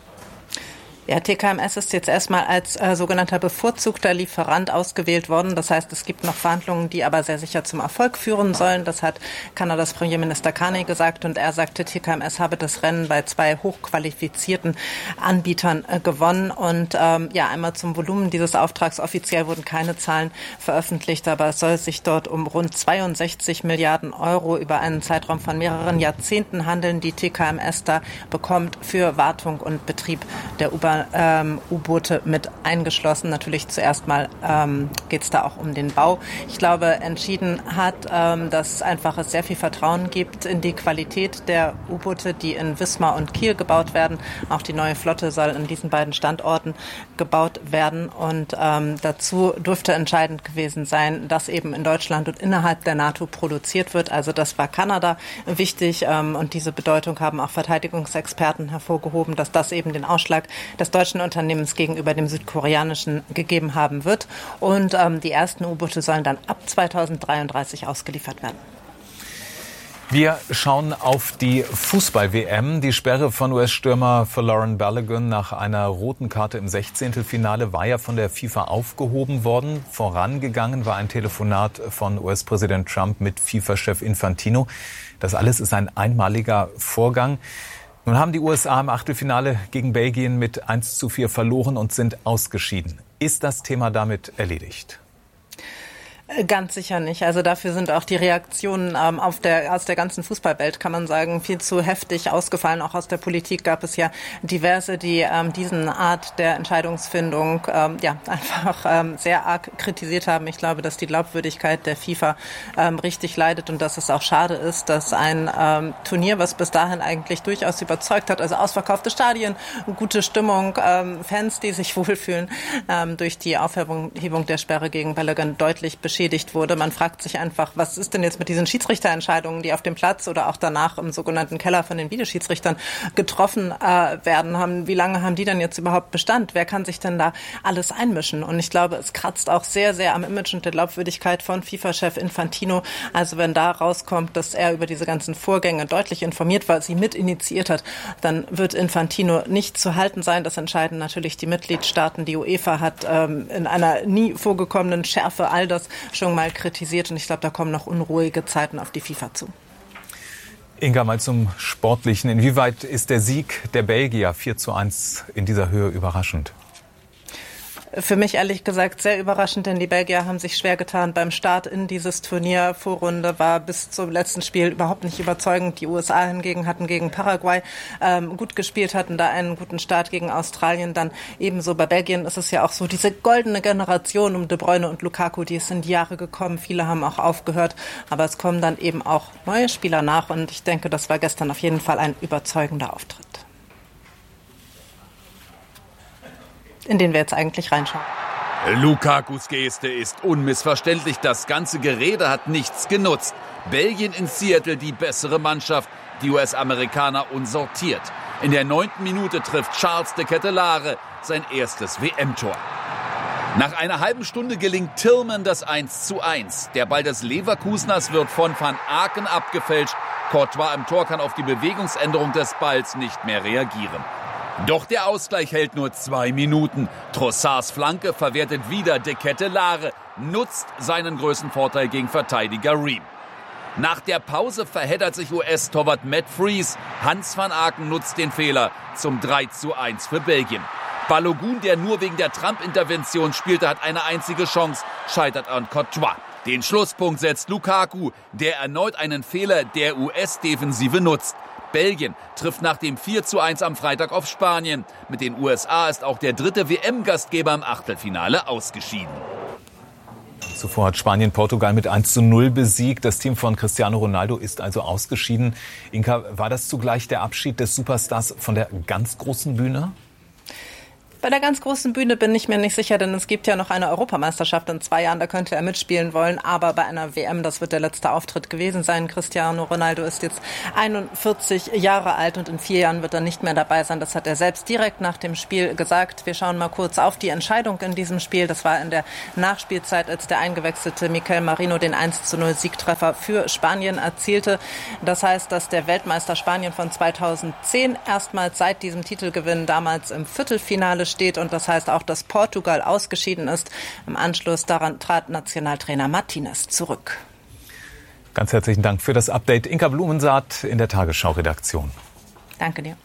Ja, TKMS ist jetzt erstmal als sogenannter bevorzugter Lieferant ausgewählt worden. Das heißt, es gibt noch Verhandlungen, die aber sehr sicher zum Erfolg führen sollen. Das hat Kanadas Premierminister Carney gesagt und er sagte, TKMS habe das Rennen bei 2 hochqualifizierten Anbietern gewonnen. Und einmal zum Volumen dieses Auftrags. Offiziell wurden keine Zahlen veröffentlicht, aber es soll sich dort um rund 62 Milliarden Euro über einen Zeitraum von mehreren Jahrzehnten handeln, die TKMS da bekommt für Wartung und Betrieb der U-Boote mit eingeschlossen. Natürlich zuerst mal geht es da auch um den Bau. Ich glaube, entschieden hat, dass einfach es sehr viel Vertrauen gibt in die Qualität der U-Boote, die in Wismar und Kiel gebaut werden. Auch die neue Flotte soll in diesen beiden Standorten gebaut werden. Und dazu dürfte entscheidend gewesen sein, dass eben in Deutschland und innerhalb der NATO produziert wird. Also das war Kanada wichtig. Und diese Bedeutung haben auch Verteidigungsexperten hervorgehoben, dass das eben den Ausschlag des deutschen Unternehmens gegenüber dem südkoreanischen gegeben haben wird. Und die ersten U-Boote sollen dann ab 2033 ausgeliefert werden. Wir schauen auf die Fußball-WM. Die Sperre von US-Stürmer Folarin Balogun nach einer roten Karte im 16. Finale war ja von der FIFA aufgehoben worden. Vorangegangen war ein Telefonat von US-Präsident Trump mit FIFA-Chef Infantino. Das alles ist ein einmaliger Vorgang. Nun haben die USA im Achtelfinale gegen Belgien mit 1:4 verloren und sind ausgeschieden. Ist das Thema damit erledigt? Ganz sicher nicht. Also dafür sind auch die Reaktionen aus der ganzen Fußballwelt, kann man sagen, viel zu heftig ausgefallen. Auch aus der Politik gab es ja diverse, die diesen Art der Entscheidungsfindung einfach sehr arg kritisiert haben. Ich glaube, dass die Glaubwürdigkeit der FIFA richtig leidet und dass es auch schade ist, dass ein Turnier, was bis dahin eigentlich durchaus überzeugt hat, also ausverkaufte Stadien, gute Stimmung, Fans, die sich wohlfühlen, durch die Aufhebung der Sperre gegen Balogun deutlich beschädigt wurde. Man fragt sich einfach, was ist denn jetzt mit diesen Schiedsrichterentscheidungen, die auf dem Platz oder auch danach im sogenannten Keller von den Videoschiedsrichtern getroffen werden. Wie lange haben die denn jetzt überhaupt Bestand? Wer kann sich denn da alles einmischen? Und ich glaube, es kratzt auch sehr, sehr am Image und der Glaubwürdigkeit von FIFA-Chef Infantino. Also wenn da rauskommt, dass er über diese ganzen Vorgänge deutlich informiert war, sie mit initiiert hat, dann wird Infantino nicht zu halten sein. Das entscheiden natürlich die Mitgliedstaaten. Die UEFA hat in einer nie vorgekommenen Schärfe all das schon mal kritisiert und ich glaube, da kommen noch unruhige Zeiten auf die FIFA zu. Inga, mal zum Sportlichen. Inwieweit ist der Sieg der Belgier 4:1 in dieser Höhe überraschend? Für mich ehrlich gesagt sehr überraschend, denn die Belgier haben sich schwer getan beim Start in dieses Turnier. Vorrunde war bis zum letzten Spiel überhaupt nicht überzeugend. Die USA hingegen hatten gegen Paraguay gut gespielt, hatten da einen guten Start gegen Australien. Dann ebenso bei Belgien ist es ja auch so, diese goldene Generation um De Bruyne und Lukaku, die ist in die Jahre gekommen. Viele haben auch aufgehört, aber es kommen dann eben auch neue Spieler nach und ich denke, das war gestern auf jeden Fall ein überzeugender Auftritt, in den wir jetzt eigentlich reinschauen. Lukakus Geste ist unmissverständlich. Das ganze Gerede hat nichts genutzt. Belgien in Seattle die bessere Mannschaft, die US-Amerikaner unsortiert. In der 9. Minute trifft Charles de Ketelaere sein erstes WM-Tor. Nach einer halben Stunde gelingt Tillman das 1:1. Der Ball des Leverkuseners wird von Van Aken abgefälscht. Courtois im Tor kann auf die Bewegungsänderung des Balls nicht mehr reagieren. Doch der Ausgleich hält nur 2 Minuten. Trossards Flanke verwertet wieder de Ketelaere, nutzt seinen größten Vorteil gegen Verteidiger Ream. Nach der Pause verheddert sich US-Torwart Matt Freese. Hans van Aken nutzt den Fehler zum 3:1 für Belgien. Balogun, der nur wegen der Trump-Intervention spielte, hat eine einzige Chance, scheitert an Courtois. Den Schlusspunkt setzt Lukaku, der erneut einen Fehler der US-Defensive nutzt. Belgien trifft nach dem 4:1 am Freitag auf Spanien. Mit den USA ist auch der dritte WM-Gastgeber im Achtelfinale ausgeschieden. Zuvor hat Spanien Portugal mit 1:0 besiegt. Das Team von Cristiano Ronaldo ist also ausgeschieden. Inka, war das zugleich der Abschied des Superstars von der ganz großen Bühne? Bei der ganz großen Bühne bin ich mir nicht sicher, denn es gibt ja noch eine Europameisterschaft in 2 Jahren, da könnte er mitspielen wollen. Aber bei einer WM, das wird der letzte Auftritt gewesen sein. Cristiano Ronaldo ist jetzt 41 Jahre alt und in 4 Jahren wird er nicht mehr dabei sein. Das hat er selbst direkt nach dem Spiel gesagt. Wir schauen mal kurz auf die Entscheidung in diesem Spiel. Das war in der Nachspielzeit, als der eingewechselte Mikel Merino den 1:0 Siegtreffer für Spanien erzielte. Das heißt, dass der Weltmeister Spanien von 2010 erstmals seit diesem Titelgewinn damals im Viertelfinale steht und das heißt auch, dass Portugal ausgeschieden ist. Im Anschluss daran trat Nationaltrainer Martinez zurück. Ganz herzlichen Dank für das Update. Inka Blumensaat in der Tagesschau-Redaktion. Danke dir.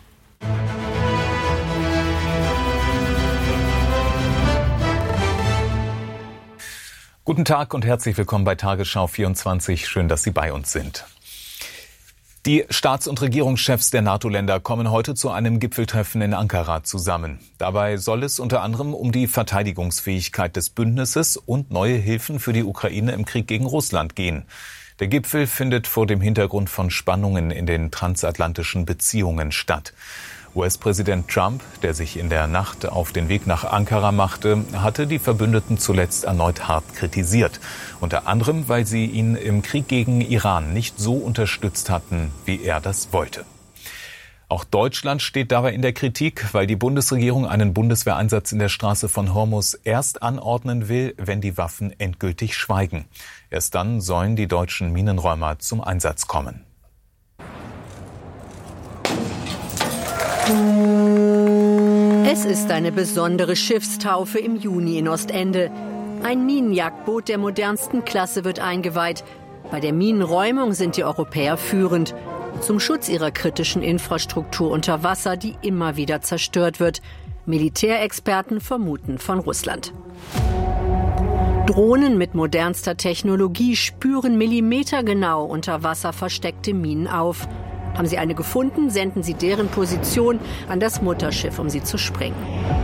Guten Tag und herzlich willkommen bei Tagesschau 24. Schön, dass Sie bei uns sind. Die Staats- und Regierungschefs der NATO-Länder kommen heute zu einem Gipfeltreffen in Ankara zusammen. Dabei soll es unter anderem um die Verteidigungsfähigkeit des Bündnisses und neue Hilfen für die Ukraine im Krieg gegen Russland gehen. Der Gipfel findet vor dem Hintergrund von Spannungen in den transatlantischen Beziehungen statt. US-Präsident Trump, der sich in der Nacht auf den Weg nach Ankara machte, hatte die Verbündeten zuletzt erneut hart kritisiert. Unter anderem, weil sie ihn im Krieg gegen Iran nicht so unterstützt hatten, wie er das wollte. Auch Deutschland steht dabei in der Kritik, weil die Bundesregierung einen Bundeswehreinsatz in der Straße von Hormuz erst anordnen will, wenn die Waffen endgültig schweigen. Erst dann sollen die deutschen Minenräumer zum Einsatz kommen. Es ist eine besondere Schiffstaufe im Juni in Ostende. Ein Minenjagdboot der modernsten Klasse wird eingeweiht. Bei der Minenräumung sind die Europäer führend. Zum Schutz ihrer kritischen Infrastruktur unter Wasser, die immer wieder zerstört wird. Militärexperten vermuten von Russland. Drohnen mit modernster Technologie spüren millimetergenau unter Wasser versteckte Minen auf. Haben sie eine gefunden, senden sie deren Position an das Mutterschiff, um sie zu sprengen.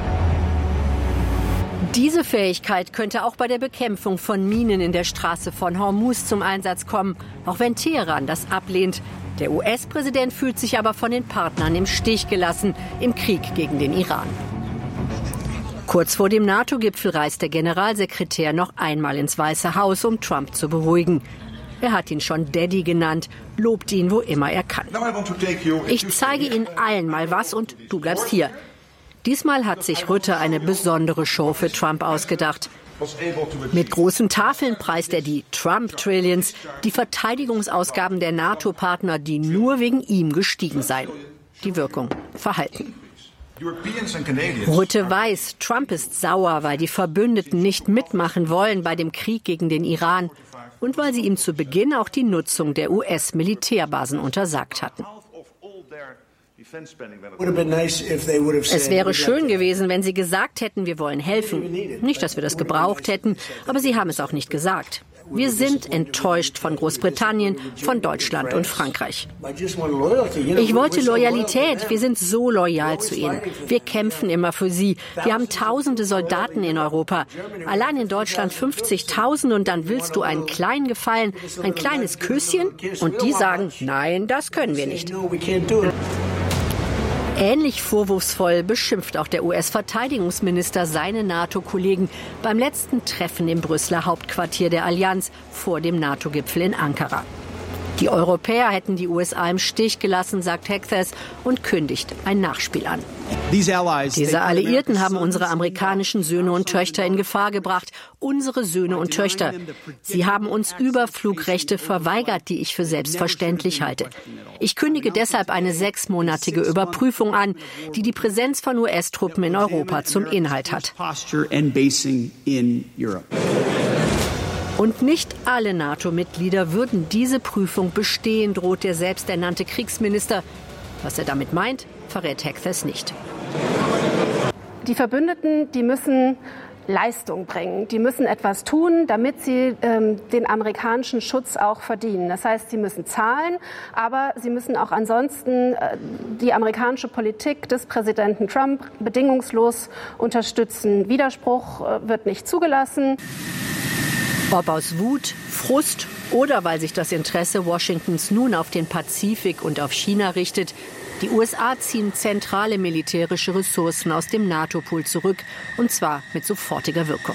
Diese Fähigkeit könnte auch bei der Bekämpfung von Minen in der Straße von Hormuz zum Einsatz kommen, auch wenn Teheran das ablehnt. Der US-Präsident fühlt sich aber von den Partnern im Stich gelassen im Krieg gegen den Iran. Kurz vor dem NATO-Gipfel reist der Generalsekretär noch einmal ins Weiße Haus, um Trump zu beruhigen. Er hat ihn schon Daddy genannt, lobt ihn, wo immer er kann. Ich zeige Ihnen allen mal was und du bleibst hier. Diesmal hat sich Rutte eine besondere Show für Trump ausgedacht. Mit großen Tafeln preist er die Trump-Trillions, die Verteidigungsausgaben der NATO-Partner, die nur wegen ihm gestiegen seien. Die Wirkung verhalten. Rutte weiß, Trump ist sauer, weil die Verbündeten nicht mitmachen wollen bei dem Krieg gegen den Iran. Und weil sie ihm zu Beginn auch die Nutzung der US-Militärbasen untersagt hatten. Es wäre schön gewesen, wenn sie gesagt hätten, wir wollen helfen. Nicht, dass wir das gebraucht hätten, aber sie haben es auch nicht gesagt. Wir sind enttäuscht von Großbritannien, von Deutschland und Frankreich. Ich wollte Loyalität. Wir sind so loyal zu ihnen. Wir kämpfen immer für sie. Wir haben tausende Soldaten in Europa. Allein in Deutschland 50.000 und dann willst du einen kleinen Gefallen, ein kleines Küsschen? Und die sagen, nein, das können wir nicht. Ähnlich vorwurfsvoll beschimpft auch der US-Verteidigungsminister seine NATO-Kollegen beim letzten Treffen im Brüsseler Hauptquartier der Allianz vor dem NATO-Gipfel in Ankara. Die Europäer hätten die USA im Stich gelassen, sagt Hexas und kündigt ein Nachspiel an. Diese Alliierten haben unsere amerikanischen Söhne und Töchter in Gefahr gebracht. Unsere Söhne und Töchter. Sie haben uns Überflugrechte verweigert, die ich für selbstverständlich halte. Ich kündige deshalb eine 6-monatige Überprüfung an, die die Präsenz von US-Truppen in Europa zum Inhalt hat. Und nicht alle NATO-Mitglieder würden diese Prüfung bestehen, droht der selbsternannte Kriegsminister. Was er damit meint, verrät Hexas nicht. Die Verbündeten, die müssen Leistung bringen. Die müssen etwas tun, damit sie den amerikanischen Schutz auch verdienen. Das heißt, sie müssen zahlen, aber sie müssen auch ansonsten die amerikanische Politik des Präsidenten Trump bedingungslos unterstützen. Widerspruch wird nicht zugelassen. Ob aus Wut, Frust oder weil sich das Interesse Washingtons nun auf den Pazifik und auf China richtet, die USA ziehen zentrale militärische Ressourcen aus dem NATO-Pool zurück, und zwar mit sofortiger Wirkung.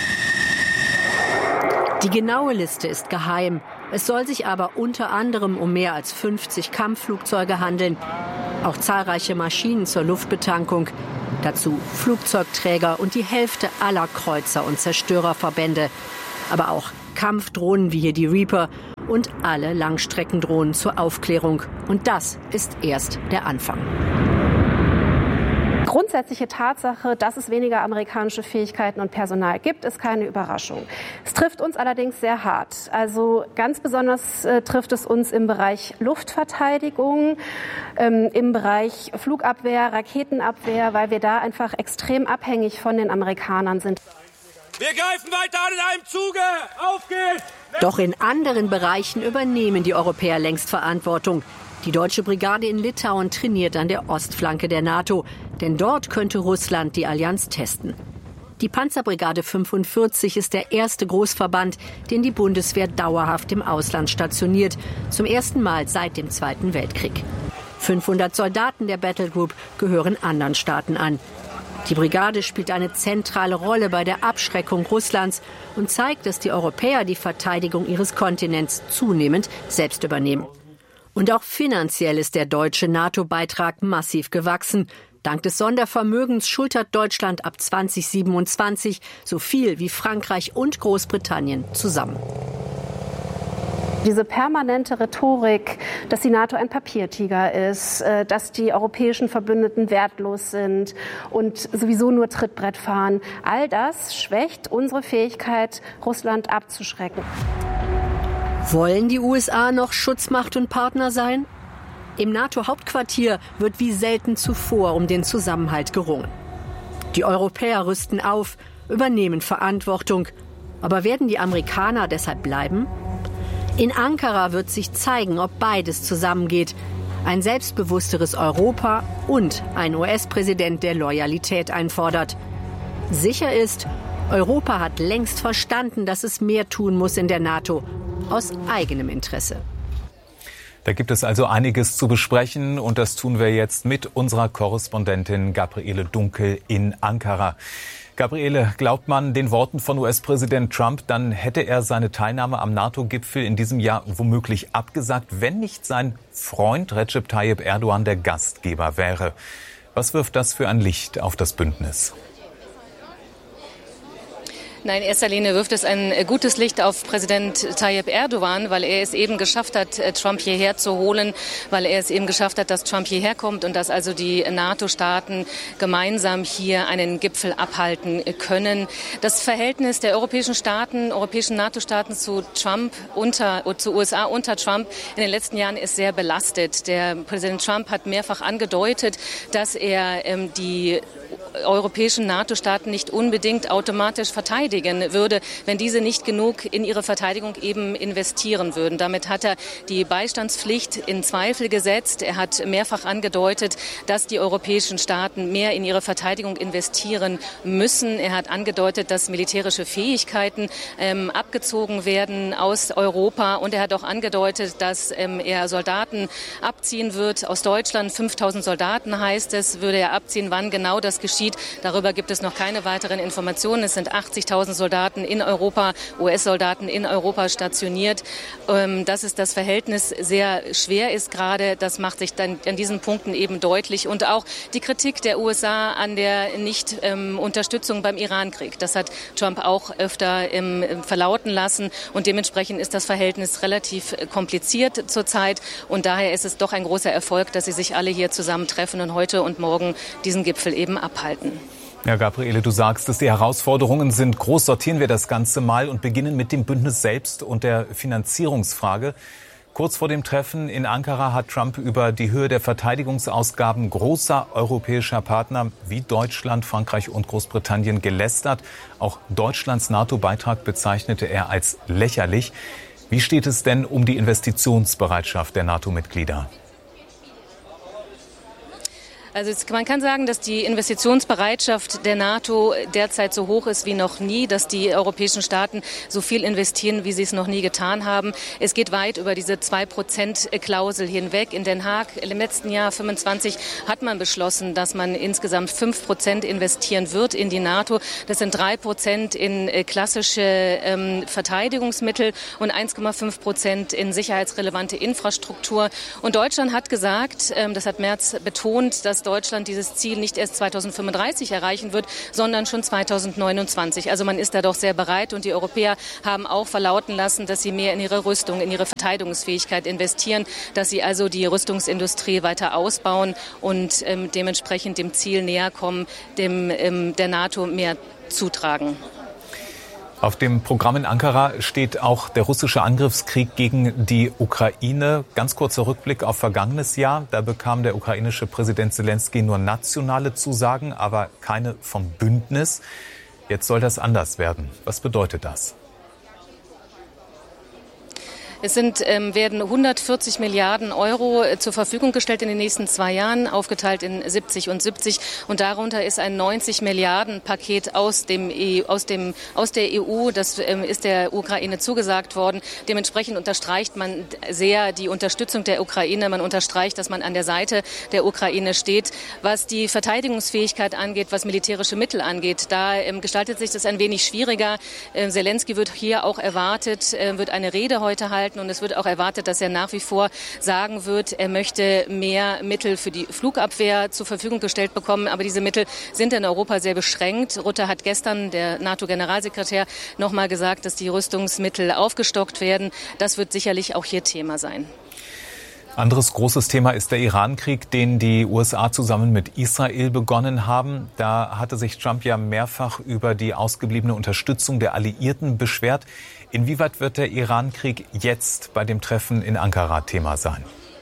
Die genaue Liste ist geheim. Es soll sich aber unter anderem um mehr als 50 Kampfflugzeuge handeln, auch zahlreiche Maschinen zur Luftbetankung, dazu Flugzeugträger und die Hälfte aller Kreuzer- und Zerstörerverbände, aber auch Kampfdrohnen wie hier die Reaper und alle Langstreckendrohnen zur Aufklärung. Und das ist erst der Anfang. Grundsätzliche Tatsache, dass es weniger amerikanische Fähigkeiten und Personal gibt, ist keine Überraschung. Es trifft uns allerdings sehr hart. Also ganz besonders trifft es uns im Bereich Luftverteidigung, im Bereich Flugabwehr, Raketenabwehr, weil wir da einfach extrem abhängig von den Amerikanern sind. Wir greifen weiter an in einem Zuge. Auf geht's! Doch in anderen Bereichen übernehmen die Europäer längst Verantwortung. Die deutsche Brigade in Litauen trainiert an der Ostflanke der NATO, denn dort könnte Russland die Allianz testen. Die Panzerbrigade 45 ist der erste Großverband, den die Bundeswehr dauerhaft im Ausland stationiert, zum ersten Mal seit dem Zweiten Weltkrieg. 500 Soldaten der Battlegroup gehören anderen Staaten an. Die Brigade spielt eine zentrale Rolle bei der Abschreckung Russlands und zeigt, dass die Europäer die Verteidigung ihres Kontinents zunehmend selbst übernehmen. Und auch finanziell ist der deutsche NATO-Beitrag massiv gewachsen. Dank des Sondervermögens schultert Deutschland ab 2027 so viel wie Frankreich und Großbritannien zusammen. Diese permanente Rhetorik, dass die NATO ein Papiertiger ist, dass die europäischen Verbündeten wertlos sind und sowieso nur Trittbrett fahren, all das schwächt unsere Fähigkeit, Russland abzuschrecken. Wollen die USA noch Schutzmacht und Partner sein? Im NATO-Hauptquartier wird wie selten zuvor um den Zusammenhalt gerungen. Die Europäer rüsten auf, übernehmen Verantwortung. Aber werden die Amerikaner deshalb bleiben? In Ankara wird sich zeigen, ob beides zusammengeht. Ein selbstbewussteres Europa und ein US-Präsident, der Loyalität einfordert. Sicher ist, Europa hat längst verstanden, dass es mehr tun muss in der NATO. Aus eigenem Interesse. Da gibt es also einiges zu besprechen und das tun wir jetzt mit unserer Korrespondentin Gabriele Dunkel in Ankara. Gabriele, glaubt man den Worten von US-Präsident Trump, dann hätte er seine Teilnahme am NATO-Gipfel in diesem Jahr womöglich abgesagt, wenn nicht sein Freund Recep Tayyip Erdogan der Gastgeber wäre. Was wirft das für ein Licht auf das Bündnis? Nein, in erster Linie wirft es ein gutes Licht auf Präsident Tayyip Erdogan, weil er es eben geschafft hat, Trump hierher zu holen, weil er es eben geschafft hat, dass Trump hierher kommt und dass also die NATO-Staaten gemeinsam hier einen Gipfel abhalten können. Das Verhältnis der europäischen NATO-Staaten zu USA unter Trump in den letzten Jahren ist sehr belastet. Der Präsident Trump hat mehrfach angedeutet, dass er die europäischen NATO-Staaten nicht unbedingt automatisch verteidigen würde, wenn diese nicht genug in ihre Verteidigung eben investieren würden. Damit hat er die Beistandspflicht in Zweifel gesetzt. Er hat mehrfach angedeutet, dass die europäischen Staaten mehr in ihre Verteidigung investieren müssen. Er hat angedeutet, dass militärische Fähigkeiten abgezogen werden aus Europa. Und er hat auch angedeutet, dass er Soldaten abziehen wird aus Deutschland. 5.000 Soldaten heißt es, würde er abziehen. Wann genau das geschieht, darüber gibt es noch keine weiteren Informationen. Es sind 80.000 Soldaten in Europa, US-Soldaten in Europa stationiert. Dass es das Verhältnis sehr schwer ist gerade, das macht sich dann an diesen Punkten eben deutlich. Und auch die Kritik der USA an der Nicht-Unterstützung beim Iran-Krieg. Das hat Trump auch öfter verlauten lassen. Und dementsprechend ist das Verhältnis relativ kompliziert zurzeit. Und daher ist es doch ein großer Erfolg, dass sie sich alle hier zusammentreffen und heute und morgen diesen Gipfel eben abhalten. Ja, Gabriele, du sagst es, die Herausforderungen sind groß. Sortieren wir das Ganze mal und beginnen mit dem Bündnis selbst und der Finanzierungsfrage. Kurz vor dem Treffen in Ankara hat Trump über die Höhe der Verteidigungsausgaben großer europäischer Partner wie Deutschland, Frankreich und Großbritannien gelästert. Auch Deutschlands NATO-Beitrag bezeichnete er als lächerlich. Wie steht es denn um die Investitionsbereitschaft der NATO-Mitglieder? Also man kann sagen, dass die Investitionsbereitschaft der NATO derzeit so hoch ist wie noch nie, dass die europäischen Staaten so viel investieren, wie sie es noch nie getan haben. Es geht weit über diese 2%-Klausel hinweg. In Den Haag im letzten Jahr 25 hat man beschlossen, dass man insgesamt 5% investieren wird in die NATO. Das sind 3% in klassische Verteidigungsmittel und 1,5% in sicherheitsrelevante Infrastruktur. Und Deutschland hat gesagt, das hat Merz betont, dass Deutschland dieses Ziel nicht erst 2035 erreichen wird, sondern schon 2029. Also man ist da doch sehr bereit und die Europäer haben auch verlauten lassen, dass sie mehr in ihre Rüstung, in ihre Verteidigungsfähigkeit investieren, dass sie also die Rüstungsindustrie weiter ausbauen und dementsprechend dem Ziel näher kommen, der NATO mehr zutragen. Auf dem Programm in Ankara steht auch der russische Angriffskrieg gegen die Ukraine. Ganz kurzer Rückblick auf vergangenes Jahr. Da bekam der ukrainische Präsident Selenskyj nur nationale Zusagen, aber keine vom Bündnis. Jetzt soll das anders werden. Was bedeutet das? Es werden 140 Milliarden Euro zur Verfügung gestellt in den nächsten 2 Jahren, aufgeteilt in 70 und 70. Und darunter ist ein 90 Milliarden Paket aus der EU. Das ist der Ukraine zugesagt worden. Dementsprechend unterstreicht man sehr die Unterstützung der Ukraine. Man unterstreicht, dass man an der Seite der Ukraine steht. Was die Verteidigungsfähigkeit angeht, was militärische Mittel angeht, da gestaltet sich das ein wenig schwieriger. Selenskyj wird hier auch erwartet, wird eine Rede heute halten. Und es wird auch erwartet, dass er nach wie vor sagen wird, er möchte mehr Mittel für die Flugabwehr zur Verfügung gestellt bekommen. Aber diese Mittel sind in Europa sehr beschränkt. Rutte hat gestern, der NATO-Generalsekretär, noch mal gesagt, dass die Rüstungsmittel aufgestockt werden. Das wird sicherlich auch hier Thema sein. Anderes großes Thema ist der Iran-Krieg, den die USA zusammen mit Israel begonnen haben. Da hatte sich Trump ja mehrfach über die ausgebliebene Unterstützung der Alliierten beschwert. Inwieweit wird der Iran-Krieg jetzt bei dem Treffen in Ankara Thema sein?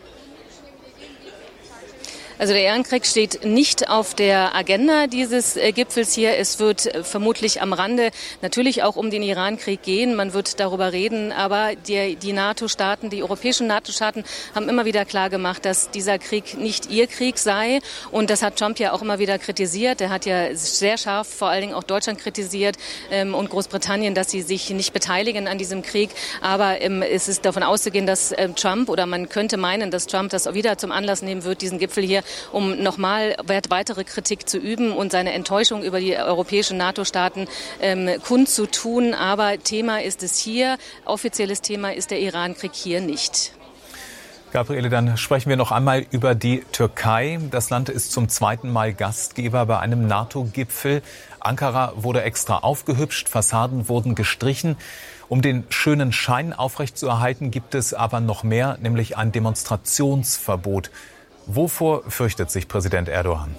Also der Iran-Krieg steht nicht auf der Agenda dieses Gipfels hier. Es wird vermutlich am Rande natürlich auch um den Iran-Krieg gehen. Man wird darüber reden, aber die NATO-Staaten, die europäischen NATO-Staaten haben immer wieder klar gemacht, dass dieser Krieg nicht ihr Krieg sei. Und das hat Trump ja auch immer wieder kritisiert. Er hat ja sehr scharf vor allen Dingen auch Deutschland kritisiert und Großbritannien, dass sie sich nicht beteiligen an diesem Krieg. Aber es ist davon auszugehen, dass Trump, oder man könnte meinen, dass Trump das auch wieder zum Anlass nehmen wird, diesen Gipfel hier, um nochmal weitere Kritik zu üben und seine Enttäuschung über die europäischen NATO-Staaten kundzutun. Aber Thema ist es hier, offizielles Thema ist der Iran-Krieg hier nicht. Gabriele, dann sprechen wir noch einmal über die Türkei. Das Land ist zum 2. Mal Gastgeber bei einem NATO-Gipfel. Ankara wurde extra aufgehübscht, Fassaden wurden gestrichen. Um den schönen Schein aufrechtzuerhalten, gibt es aber noch mehr, nämlich ein Demonstrationsverbot. Wovor fürchtet sich Präsident Erdogan?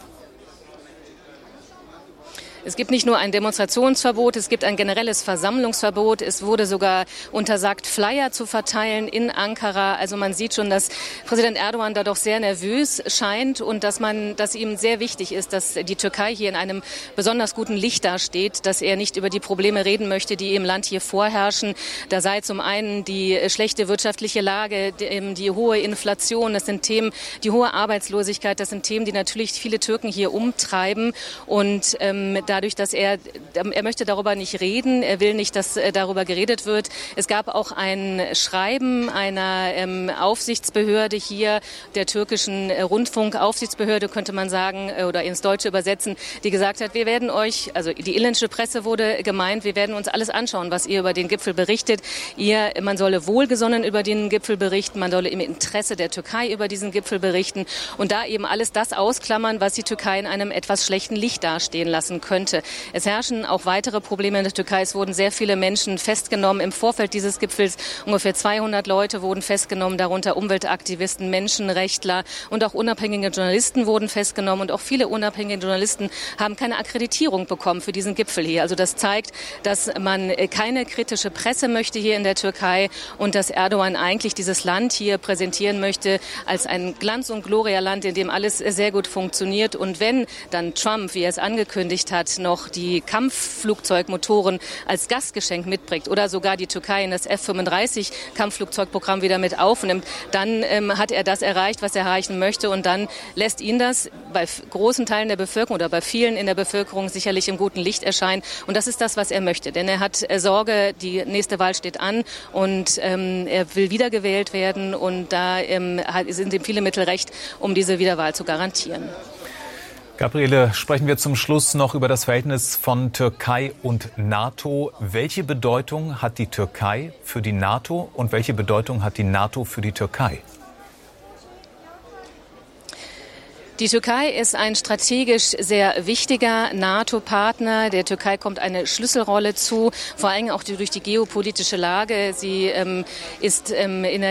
Es gibt nicht nur ein Demonstrationsverbot, es gibt ein generelles Versammlungsverbot. Es wurde sogar untersagt, Flyer zu verteilen in Ankara. Also man sieht schon, dass Präsident Erdogan da doch sehr nervös scheint und dass ihm sehr wichtig ist, dass die Türkei hier in einem besonders guten Licht dasteht, dass er nicht über die Probleme reden möchte, die im Land hier vorherrschen. Da sei zum einen die schlechte wirtschaftliche Lage, die hohe Inflation, das sind Themen, die hohe Arbeitslosigkeit, das sind Themen, die natürlich viele Türken hier umtreiben. Und dadurch, dass er möchte darüber nicht reden, er will nicht, dass darüber geredet wird. Es gab auch ein Schreiben einer Aufsichtsbehörde hier, der türkischen Rundfunkaufsichtsbehörde, könnte man sagen, oder ins Deutsche übersetzen, die gesagt hat, wir werden euch, also die inländische Presse wurde gemeint, wir werden uns alles anschauen, was ihr über den Gipfel berichtet. Man solle wohlgesonnen über den Gipfel berichten, man solle im Interesse der Türkei über diesen Gipfel berichten und da eben alles das ausklammern, was die Türkei in einem etwas schlechten Licht dastehen lassen könnte. Es herrschen auch weitere Probleme in der Türkei. Es wurden sehr viele Menschen festgenommen im Vorfeld dieses Gipfels. Ungefähr 200 Leute wurden festgenommen, darunter Umweltaktivisten, Menschenrechtler und auch unabhängige Journalisten wurden festgenommen. Und auch viele unabhängige Journalisten haben keine Akkreditierung bekommen für diesen Gipfel hier. Also das zeigt, dass man keine kritische Presse möchte hier in der Türkei und dass Erdogan eigentlich dieses Land hier präsentieren möchte als ein Glanz- und Gloria-Land, in dem alles sehr gut funktioniert. Und wenn dann Trump, wie er es angekündigt hat, Assad noch die Kampfflugzeugmotoren als Gastgeschenk mitbringt oder sogar die Türkei in das F-35-Kampfflugzeugprogramm wieder mit aufnimmt, dann hat er das erreicht, was er erreichen möchte. Und dann lässt ihn das bei großen Teilen der Bevölkerung oder bei vielen in der Bevölkerung sicherlich im guten Licht erscheinen. Und das ist das, was er möchte. Denn er hat Sorge, die nächste Wahl steht an und er will wiedergewählt werden. Und da sind ihm viele Mittel recht, um diese Wiederwahl zu garantieren. Gabriele, sprechen wir zum Schluss noch über das Verhältnis von Türkei und NATO. Welche Bedeutung hat die Türkei für die NATO und welche Bedeutung hat die NATO für die Türkei? Die Türkei ist ein strategisch sehr wichtiger NATO-Partner. Der Türkei kommt eine Schlüsselrolle zu, vor allem auch durch die geopolitische Lage. Sie ist in der